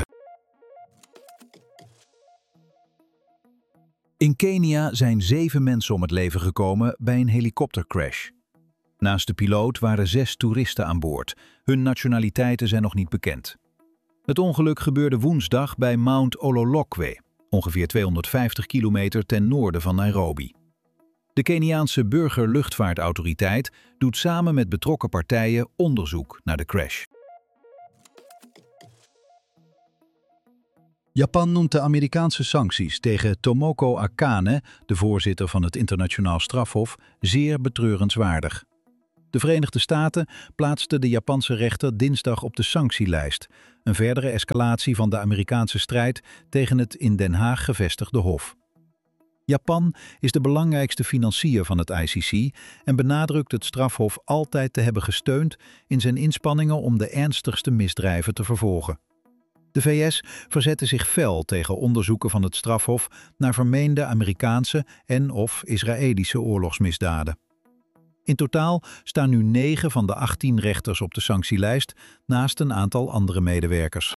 In Kenia zijn 7 mensen om het leven gekomen bij een helikoptercrash. Naast de piloot waren 6 toeristen aan boord. Hun nationaliteiten zijn nog niet bekend. Het ongeluk gebeurde woensdag bij Mount Ololokwe, ongeveer 250 kilometer ten noorden van Nairobi. De Keniaanse Burgerluchtvaartautoriteit doet samen met betrokken partijen onderzoek naar de crash. Japan noemt de Amerikaanse sancties tegen Tomoko Akane, de voorzitter van het Internationaal Strafhof, zeer betreurenswaardig. De Verenigde Staten plaatsten de Japanse rechter dinsdag op de sanctielijst, een verdere escalatie van de Amerikaanse strijd tegen het in Den Haag gevestigde hof. Japan is de belangrijkste financier van het ICC en benadrukt het strafhof altijd te hebben gesteund in zijn inspanningen om de ernstigste misdrijven te vervolgen. De VS verzette zich fel tegen onderzoeken van het strafhof naar vermeende Amerikaanse en/of Israëlische oorlogsmisdaden. In totaal staan nu 9 van de 18 rechters op de sanctielijst, naast een aantal andere medewerkers.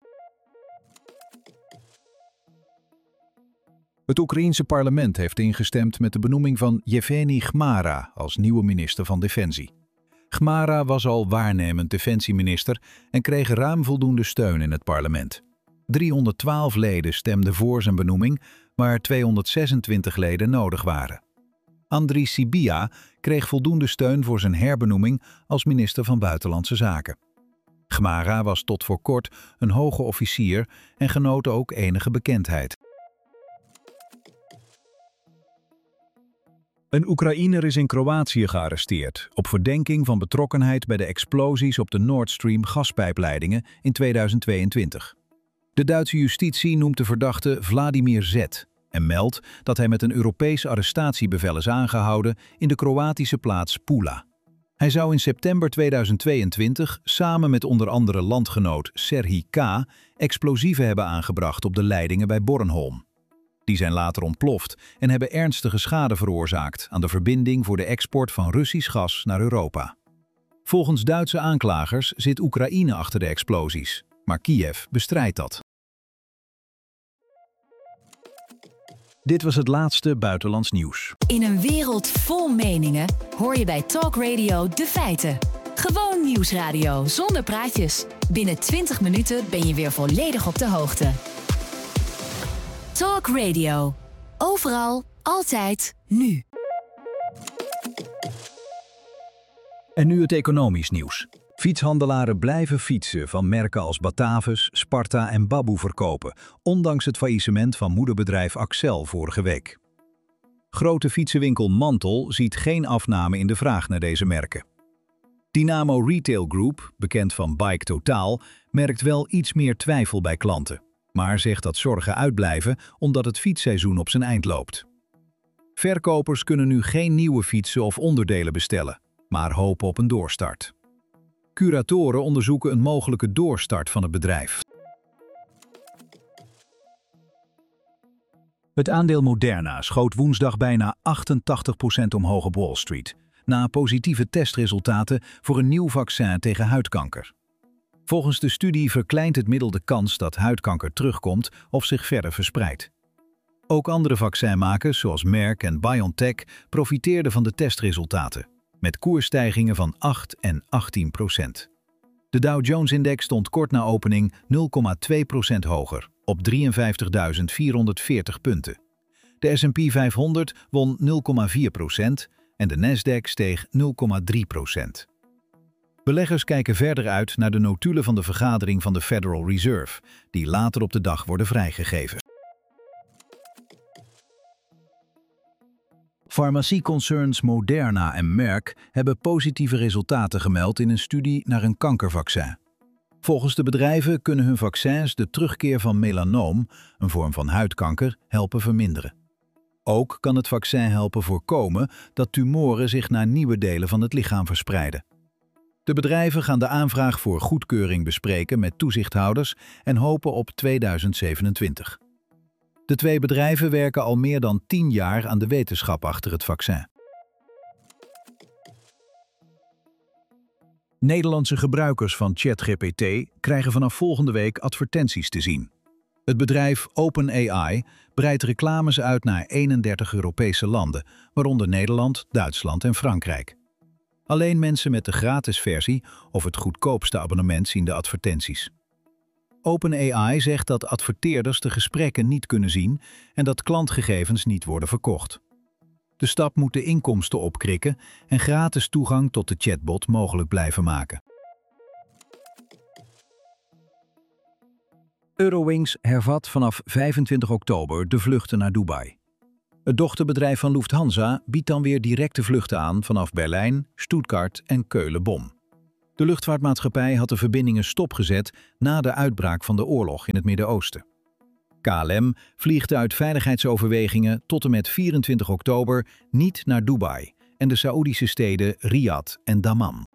Het Oekraïense parlement heeft ingestemd met de benoeming van Yevgeny Chmara als nieuwe minister van Defensie. Chmara was al waarnemend defensieminister en kreeg ruim voldoende steun in het parlement. 312 leden stemden voor zijn benoeming, waar 226 leden nodig waren. Andriy Sybiha kreeg voldoende steun voor zijn herbenoeming als minister van Buitenlandse Zaken. Chmara was tot voor kort een hoge officier en genoot ook enige bekendheid. Een Oekraïner is in Kroatië gearresteerd op verdenking van betrokkenheid bij de explosies op de Nord Stream gaspijpleidingen in 2022. De Duitse justitie noemt de verdachte Vladimir Z. en meldt dat hij met een Europees arrestatiebevel is aangehouden in de Kroatische plaats Pula. Hij zou in september 2022 samen met onder andere landgenoot Serhij K. explosieven hebben aangebracht op de leidingen bij Bornholm. Die zijn later ontploft en hebben ernstige schade veroorzaakt aan de verbinding voor de export van Russisch gas naar Europa. Volgens Duitse aanklagers zit Oekraïne achter de explosies, maar Kiev bestrijdt dat. Dit was het laatste buitenlands nieuws. In een wereld vol meningen hoor je bij Talk Radio de feiten. Gewoon nieuwsradio zonder praatjes. Binnen 20 minuten ben je weer volledig op de hoogte. Talk Radio. Overal, altijd, nu. En nu het economisch nieuws. Fietshandelaren blijven fietsen van merken als Batavus, Sparta en Babboe verkopen, ondanks het faillissement van moederbedrijf Accel vorige week. Grote fietsenwinkel Mantel ziet geen afname in de vraag naar deze merken. Dynamo Retail Group, bekend van Bike Totaal, merkt wel iets meer twijfel bij klanten, maar zegt dat zorgen uitblijven omdat het fietsseizoen op zijn eind loopt. Verkopers kunnen nu geen nieuwe fietsen of onderdelen bestellen, maar hopen op een doorstart. Curatoren onderzoeken een mogelijke doorstart van het bedrijf. Het aandeel Moderna schoot woensdag bijna 88% omhoog op Wall Street, na positieve testresultaten voor een nieuw vaccin tegen huidkanker. Volgens de studie verkleint het middel de kans dat huidkanker terugkomt of zich verder verspreidt. Ook andere vaccinmakers zoals Merck en BioNTech profiteerden van de testresultaten, met koersstijgingen van 8 en 18%. De Dow Jones-index stond kort na opening 0,2% hoger, op 53.440 punten. De S&P 500 won 0,4% en de Nasdaq steeg 0,3%. Beleggers kijken verder uit naar de notulen van de vergadering van de Federal Reserve, die later op de dag worden vrijgegeven. Farmacieconcerns Moderna en Merck hebben positieve resultaten gemeld in een studie naar een kankervaccin. Volgens de bedrijven kunnen hun vaccins de terugkeer van melanoom, een vorm van huidkanker, helpen verminderen. Ook kan het vaccin helpen voorkomen dat tumoren zich naar nieuwe delen van het lichaam verspreiden. De bedrijven gaan de aanvraag voor goedkeuring bespreken met toezichthouders en hopen op 2027. De twee bedrijven werken al meer dan 10 jaar aan de wetenschap achter het vaccin. Nederlandse gebruikers van ChatGPT krijgen vanaf volgende week advertenties te zien. Het bedrijf OpenAI breidt reclames uit naar 31 Europese landen, waaronder Nederland, Duitsland en Frankrijk. Alleen mensen met de gratis versie of het goedkoopste abonnement zien de advertenties. OpenAI zegt dat adverteerders de gesprekken niet kunnen zien en dat klantgegevens niet worden verkocht. De stap moet de inkomsten opkrikken en gratis toegang tot de chatbot mogelijk blijven maken. Eurowings hervat vanaf 25 oktober de vluchten naar Dubai. Het dochterbedrijf van Lufthansa biedt dan weer directe vluchten aan vanaf Berlijn, Stuttgart en Keulen-Bonn. De luchtvaartmaatschappij had de verbindingen stopgezet na de uitbraak van de oorlog in het Midden-Oosten. KLM vliegt uit veiligheidsoverwegingen tot en met 24 oktober niet naar Dubai en de Saoedische steden Riyadh en Dammam.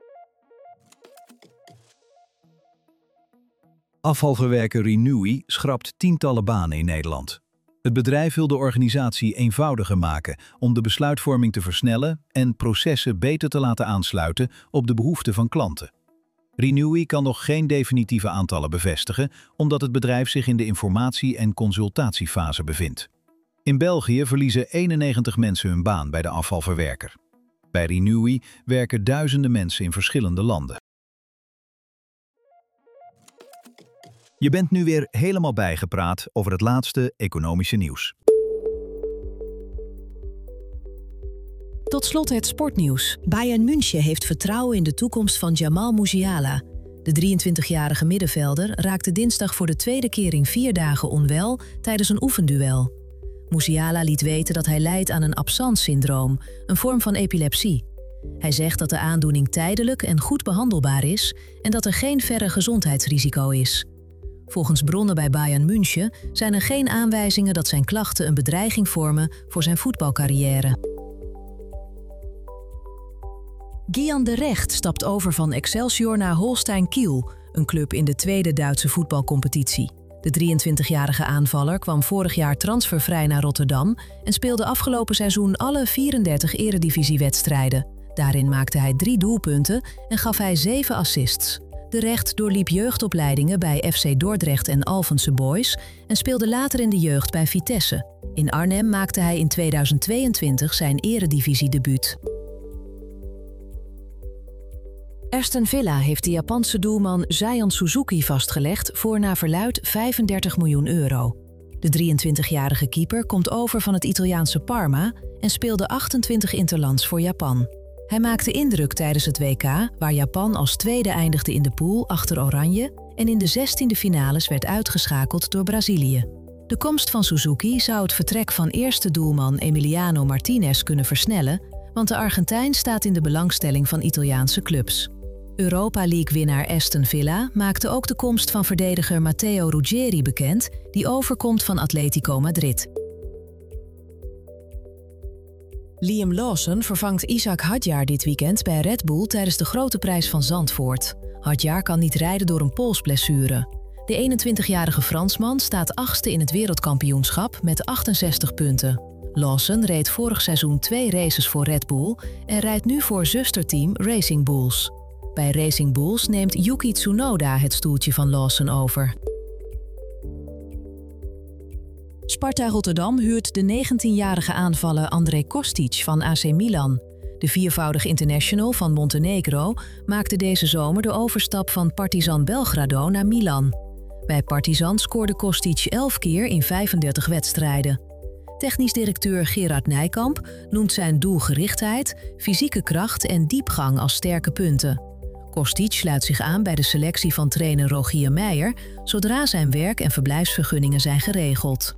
Afvalverwerker Renewi schrapt tientallen banen in Nederland. Het bedrijf wil de organisatie eenvoudiger maken om de besluitvorming te versnellen en processen beter te laten aansluiten op de behoeften van klanten. Renewi kan nog geen definitieve aantallen bevestigen, omdat het bedrijf zich in de informatie- en consultatiefase bevindt. In België verliezen 91 mensen hun baan bij de afvalverwerker. Bij Renewi werken duizenden mensen in verschillende landen. Je bent nu weer helemaal bijgepraat over het laatste economische nieuws. Tot slot het sportnieuws. Bayern München heeft vertrouwen in de toekomst van Jamal Musiala. De 23-jarige middenvelder raakte dinsdag voor de tweede keer in 4 dagen onwel tijdens een oefenduel. Musiala liet weten dat hij lijdt aan een absence-syndroom, een vorm van epilepsie. Hij zegt dat de aandoening tijdelijk en goed behandelbaar is en dat er geen verre gezondheidsrisico is. Volgens bronnen bij Bayern München zijn er geen aanwijzingen dat zijn klachten een bedreiging vormen voor zijn voetbalcarrière. Gian de Recht stapt over van Excelsior naar Holstein Kiel, een club in de tweede Duitse voetbalcompetitie. De 23-jarige aanvaller kwam vorig jaar transfervrij naar Rotterdam en speelde afgelopen seizoen alle 34 eredivisiewedstrijden. Daarin maakte hij 3 doelpunten en gaf hij 7 assists. De Recht doorliep jeugdopleidingen bij FC Dordrecht en Alphense Boys en speelde later in de jeugd bij Vitesse. In Arnhem maakte hij in 2022 zijn eredivisiedebuut. Aston Villa heeft de Japanse doelman Zion Suzuki vastgelegd voor naar verluidt €35 miljoen. De 23-jarige keeper komt over van het Italiaanse Parma en speelde 28 interlands voor Japan. Hij maakte indruk tijdens het WK, waar Japan als tweede eindigde in de pool achter Oranje en in de 16e finales werd uitgeschakeld door Brazilië. De komst van Suzuki zou het vertrek van eerste doelman Emiliano Martinez kunnen versnellen, want de Argentijn staat in de belangstelling van Italiaanse clubs. Europa League-winnaar Aston Villa maakte ook de komst van verdediger Matteo Ruggeri bekend, die overkomt van Atletico Madrid. Liam Lawson vervangt Ishak Hadjar dit weekend bij Red Bull tijdens de Grote Prijs van Zandvoort. Hadjar kan niet rijden door een polsblessure. De 21-jarige Fransman staat 8e in het wereldkampioenschap met 68 punten. Lawson reed vorig seizoen 2 races voor Red Bull en rijdt nu voor zusterteam Racing Bulls. Bij Racing Bulls neemt Yuki Tsunoda het stoeltje van Lawson over. Sparta Rotterdam huurt de 19-jarige aanvaller André Kostic van AC Milan. De 4voudig international van Montenegro maakte deze zomer de overstap van Partizan Belgrado naar Milan. Bij Partizan scoorde Kostic 11 keer in 35 wedstrijden. Technisch directeur Gerard Nijkamp noemt zijn doelgerichtheid, fysieke kracht en diepgang als sterke punten. Kostic sluit zich aan bij de selectie van trainer Rogier Meijer, zodra zijn werk- en verblijfsvergunningen zijn geregeld.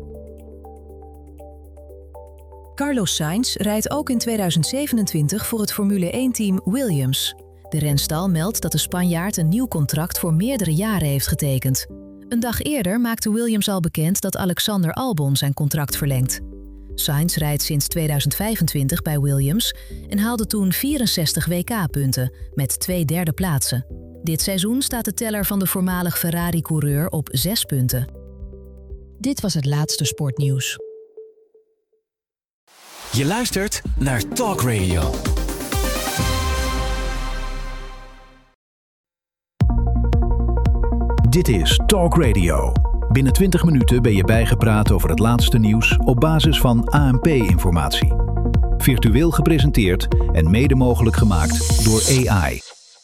Carlos Sainz rijdt ook in 2027 voor het Formule 1-team Williams. De renstal meldt dat de Spanjaard een nieuw contract voor meerdere jaren heeft getekend. Een dag eerder maakte Williams al bekend dat Alexander Albon zijn contract verlengt. Sainz rijdt sinds 2025 bij Williams en haalde toen 64 WK-punten met 2 derde plaatsen. Dit seizoen staat de teller van de voormalig Ferrari-coureur op 6 punten. Dit was het laatste sportnieuws. Je luistert naar Talk Radio. Dit is Talk Radio. Binnen 20 minuten ben je bijgepraat over het laatste nieuws op basis van ANP-informatie. Virtueel gepresenteerd en mede mogelijk gemaakt door AI.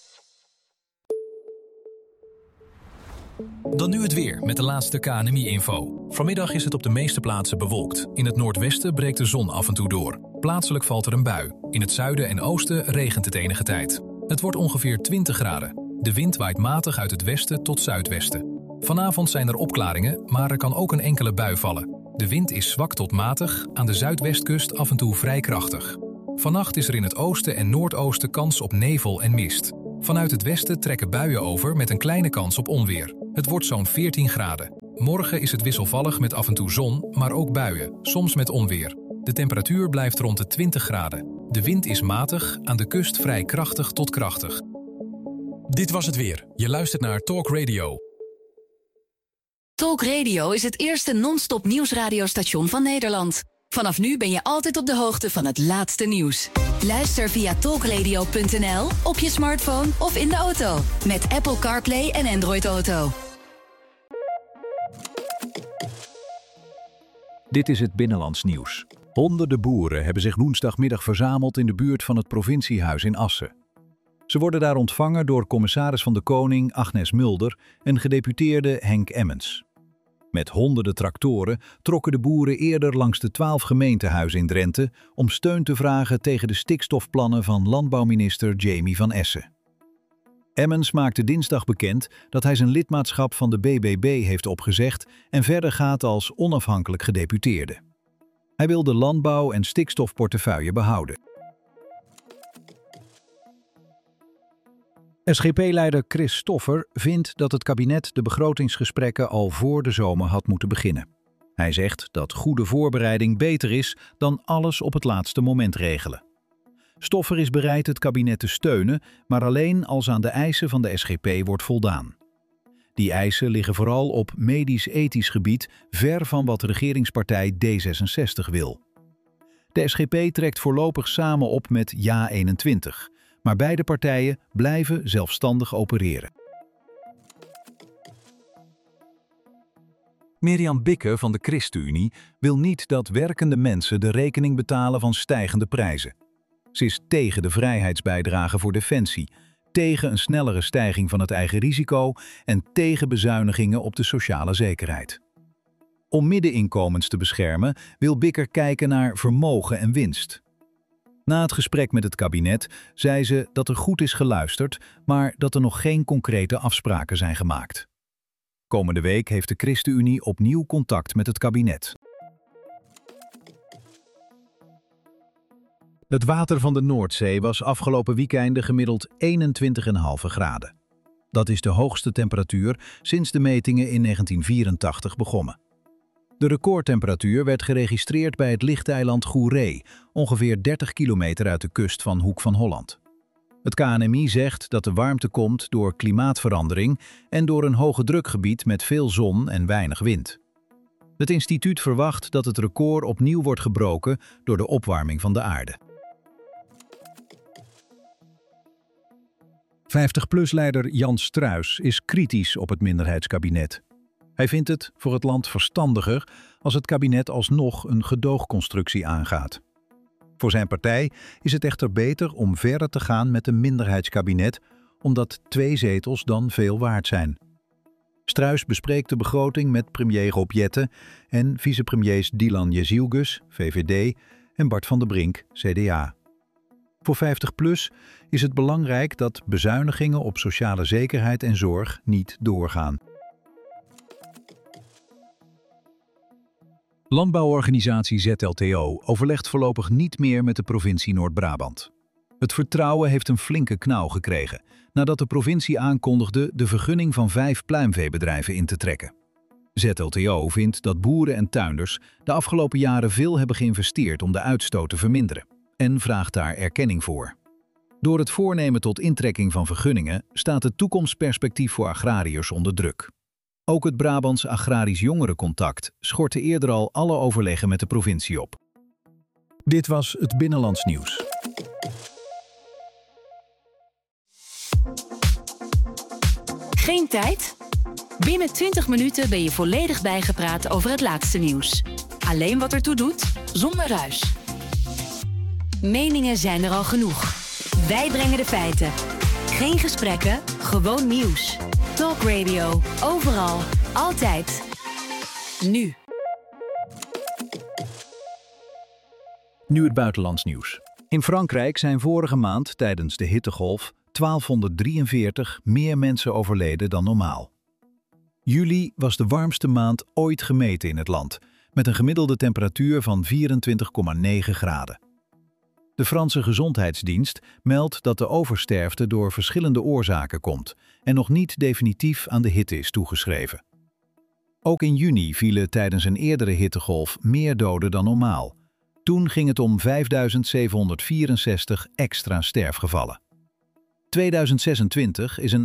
Dan nu het weer met de laatste KNMI-info. Vanmiddag is het op de meeste plaatsen bewolkt. In het noordwesten breekt de zon af en toe door. Plaatselijk valt er een bui. In het zuiden en oosten regent het enige tijd. Het wordt ongeveer 20 graden. De wind waait matig uit het westen tot zuidwesten. Vanavond zijn er opklaringen, maar er kan ook een enkele bui vallen. De wind is zwak tot matig, aan de zuidwestkust af en toe vrij krachtig. Vannacht is er in het oosten en noordoosten kans op nevel en mist. Vanuit het westen trekken buien over met een kleine kans op onweer. Het wordt zo'n 14 graden. Morgen is het wisselvallig met af en toe zon, maar ook buien, soms met onweer. De temperatuur blijft rond de 20 graden. De wind is matig, aan de kust vrij krachtig tot krachtig. Dit was het weer. Je luistert naar Talk Radio. Talk Radio is het eerste non-stop nieuwsradiostation van Nederland. Vanaf nu ben je altijd op de hoogte van het laatste nieuws. Luister via talkradio.nl, op je smartphone of in de auto. Met Apple CarPlay en Android Auto. Dit is het Binnenlands Nieuws. Honderden boeren hebben zich woensdagmiddag verzameld in de buurt van het provinciehuis in Assen. Ze worden daar ontvangen door commissaris van de Koning Agnes Mulder en gedeputeerde Henk Emmens. Met honderden tractoren trokken de boeren eerder langs de 12 gemeentehuizen in Drenthe om steun te vragen tegen de stikstofplannen van landbouwminister Jamie van Essen. Emmens maakte dinsdag bekend dat hij zijn lidmaatschap van de BBB heeft opgezegd en verder gaat als onafhankelijk gedeputeerde. Hij wil de landbouw- en stikstofportefeuille behouden. SGP-leider Chris Stoffer vindt dat het kabinet de begrotingsgesprekken al voor de zomer had moeten beginnen. Hij zegt dat goede voorbereiding beter is dan alles op het laatste moment regelen. Stoffer is bereid het kabinet te steunen, maar alleen als aan de eisen van de SGP wordt voldaan. Die eisen liggen vooral op medisch-ethisch gebied ver van wat de regeringspartij D66 wil. De SGP trekt voorlopig samen op met JA21, maar beide partijen blijven zelfstandig opereren. Mirjam Bikke van de ChristenUnie wil niet dat werkende mensen de rekening betalen van stijgende prijzen. Ze is tegen de vrijheidsbijdrage voor Defensie, tegen een snellere stijging van het eigen risico en tegen bezuinigingen op de sociale zekerheid. Om middeninkomens te beschermen wil Bikker kijken naar vermogen en winst. Na het gesprek met het kabinet zei ze dat er goed is geluisterd, maar dat er nog geen concrete afspraken zijn gemaakt. Komende week heeft de ChristenUnie opnieuw contact met het kabinet. Het water van de Noordzee was afgelopen weekende gemiddeld 21,5 graden. Dat is de hoogste temperatuur sinds de metingen in 1984 begonnen. De recordtemperatuur werd geregistreerd bij het lichteiland Goeree, ongeveer 30 kilometer uit de kust van Hoek van Holland. Het KNMI zegt dat de warmte komt door klimaatverandering en door een hoge drukgebied met veel zon en weinig wind. Het instituut verwacht dat het record opnieuw wordt gebroken door de opwarming van de aarde. 50PLUS-leider Jan Struijs is kritisch op het minderheidskabinet. Hij vindt het voor het land verstandiger als het kabinet alsnog een gedoogconstructie aangaat. Voor zijn partij is het echter beter om verder te gaan met een minderheidskabinet, omdat 2 zetels dan veel waard zijn. Struijs bespreekt de begroting met premier Rob Jetten en vicepremiers Dylan Jezielgus, VVD, en Bart van der Brink, CDA. Voor 50PLUS is het belangrijk dat bezuinigingen op sociale zekerheid en zorg niet doorgaan. Landbouworganisatie ZLTO overlegt voorlopig niet meer met de provincie Noord-Brabant. Het vertrouwen heeft een flinke knauw gekregen nadat de provincie aankondigde de vergunning van 5 pluimveebedrijven in te trekken. ZLTO vindt dat boeren en tuinders de afgelopen jaren veel hebben geïnvesteerd om de uitstoot te verminderen en vraagt daar erkenning voor. Door het voornemen tot intrekking van vergunningen staat het toekomstperspectief voor agrariërs onder druk. Ook het Brabants Agrarisch Jongerencontact schortte eerder al alle overleggen met de provincie op. Dit was het Binnenlands Nieuws. Geen tijd? Binnen 20 minuten ben je volledig bijgepraat over het laatste nieuws. Alleen wat ertoe doet, zonder ruis. Meningen zijn er al genoeg. Wij brengen de feiten. Geen gesprekken, gewoon nieuws. Talk Radio, overal, altijd. Nu. Nu het buitenlands nieuws. In Frankrijk zijn vorige maand tijdens de hittegolf 1243 meer mensen overleden dan normaal. Juli was de warmste maand ooit gemeten in het land, met een gemiddelde temperatuur van 24,9 graden. De Franse Gezondheidsdienst meldt dat de oversterfte door verschillende oorzaken komt en nog niet definitief aan de hitte is toegeschreven. Ook in juni vielen tijdens een eerdere hittegolf meer doden dan normaal. Toen ging het om 5.764 extra sterfgevallen. 2026 is een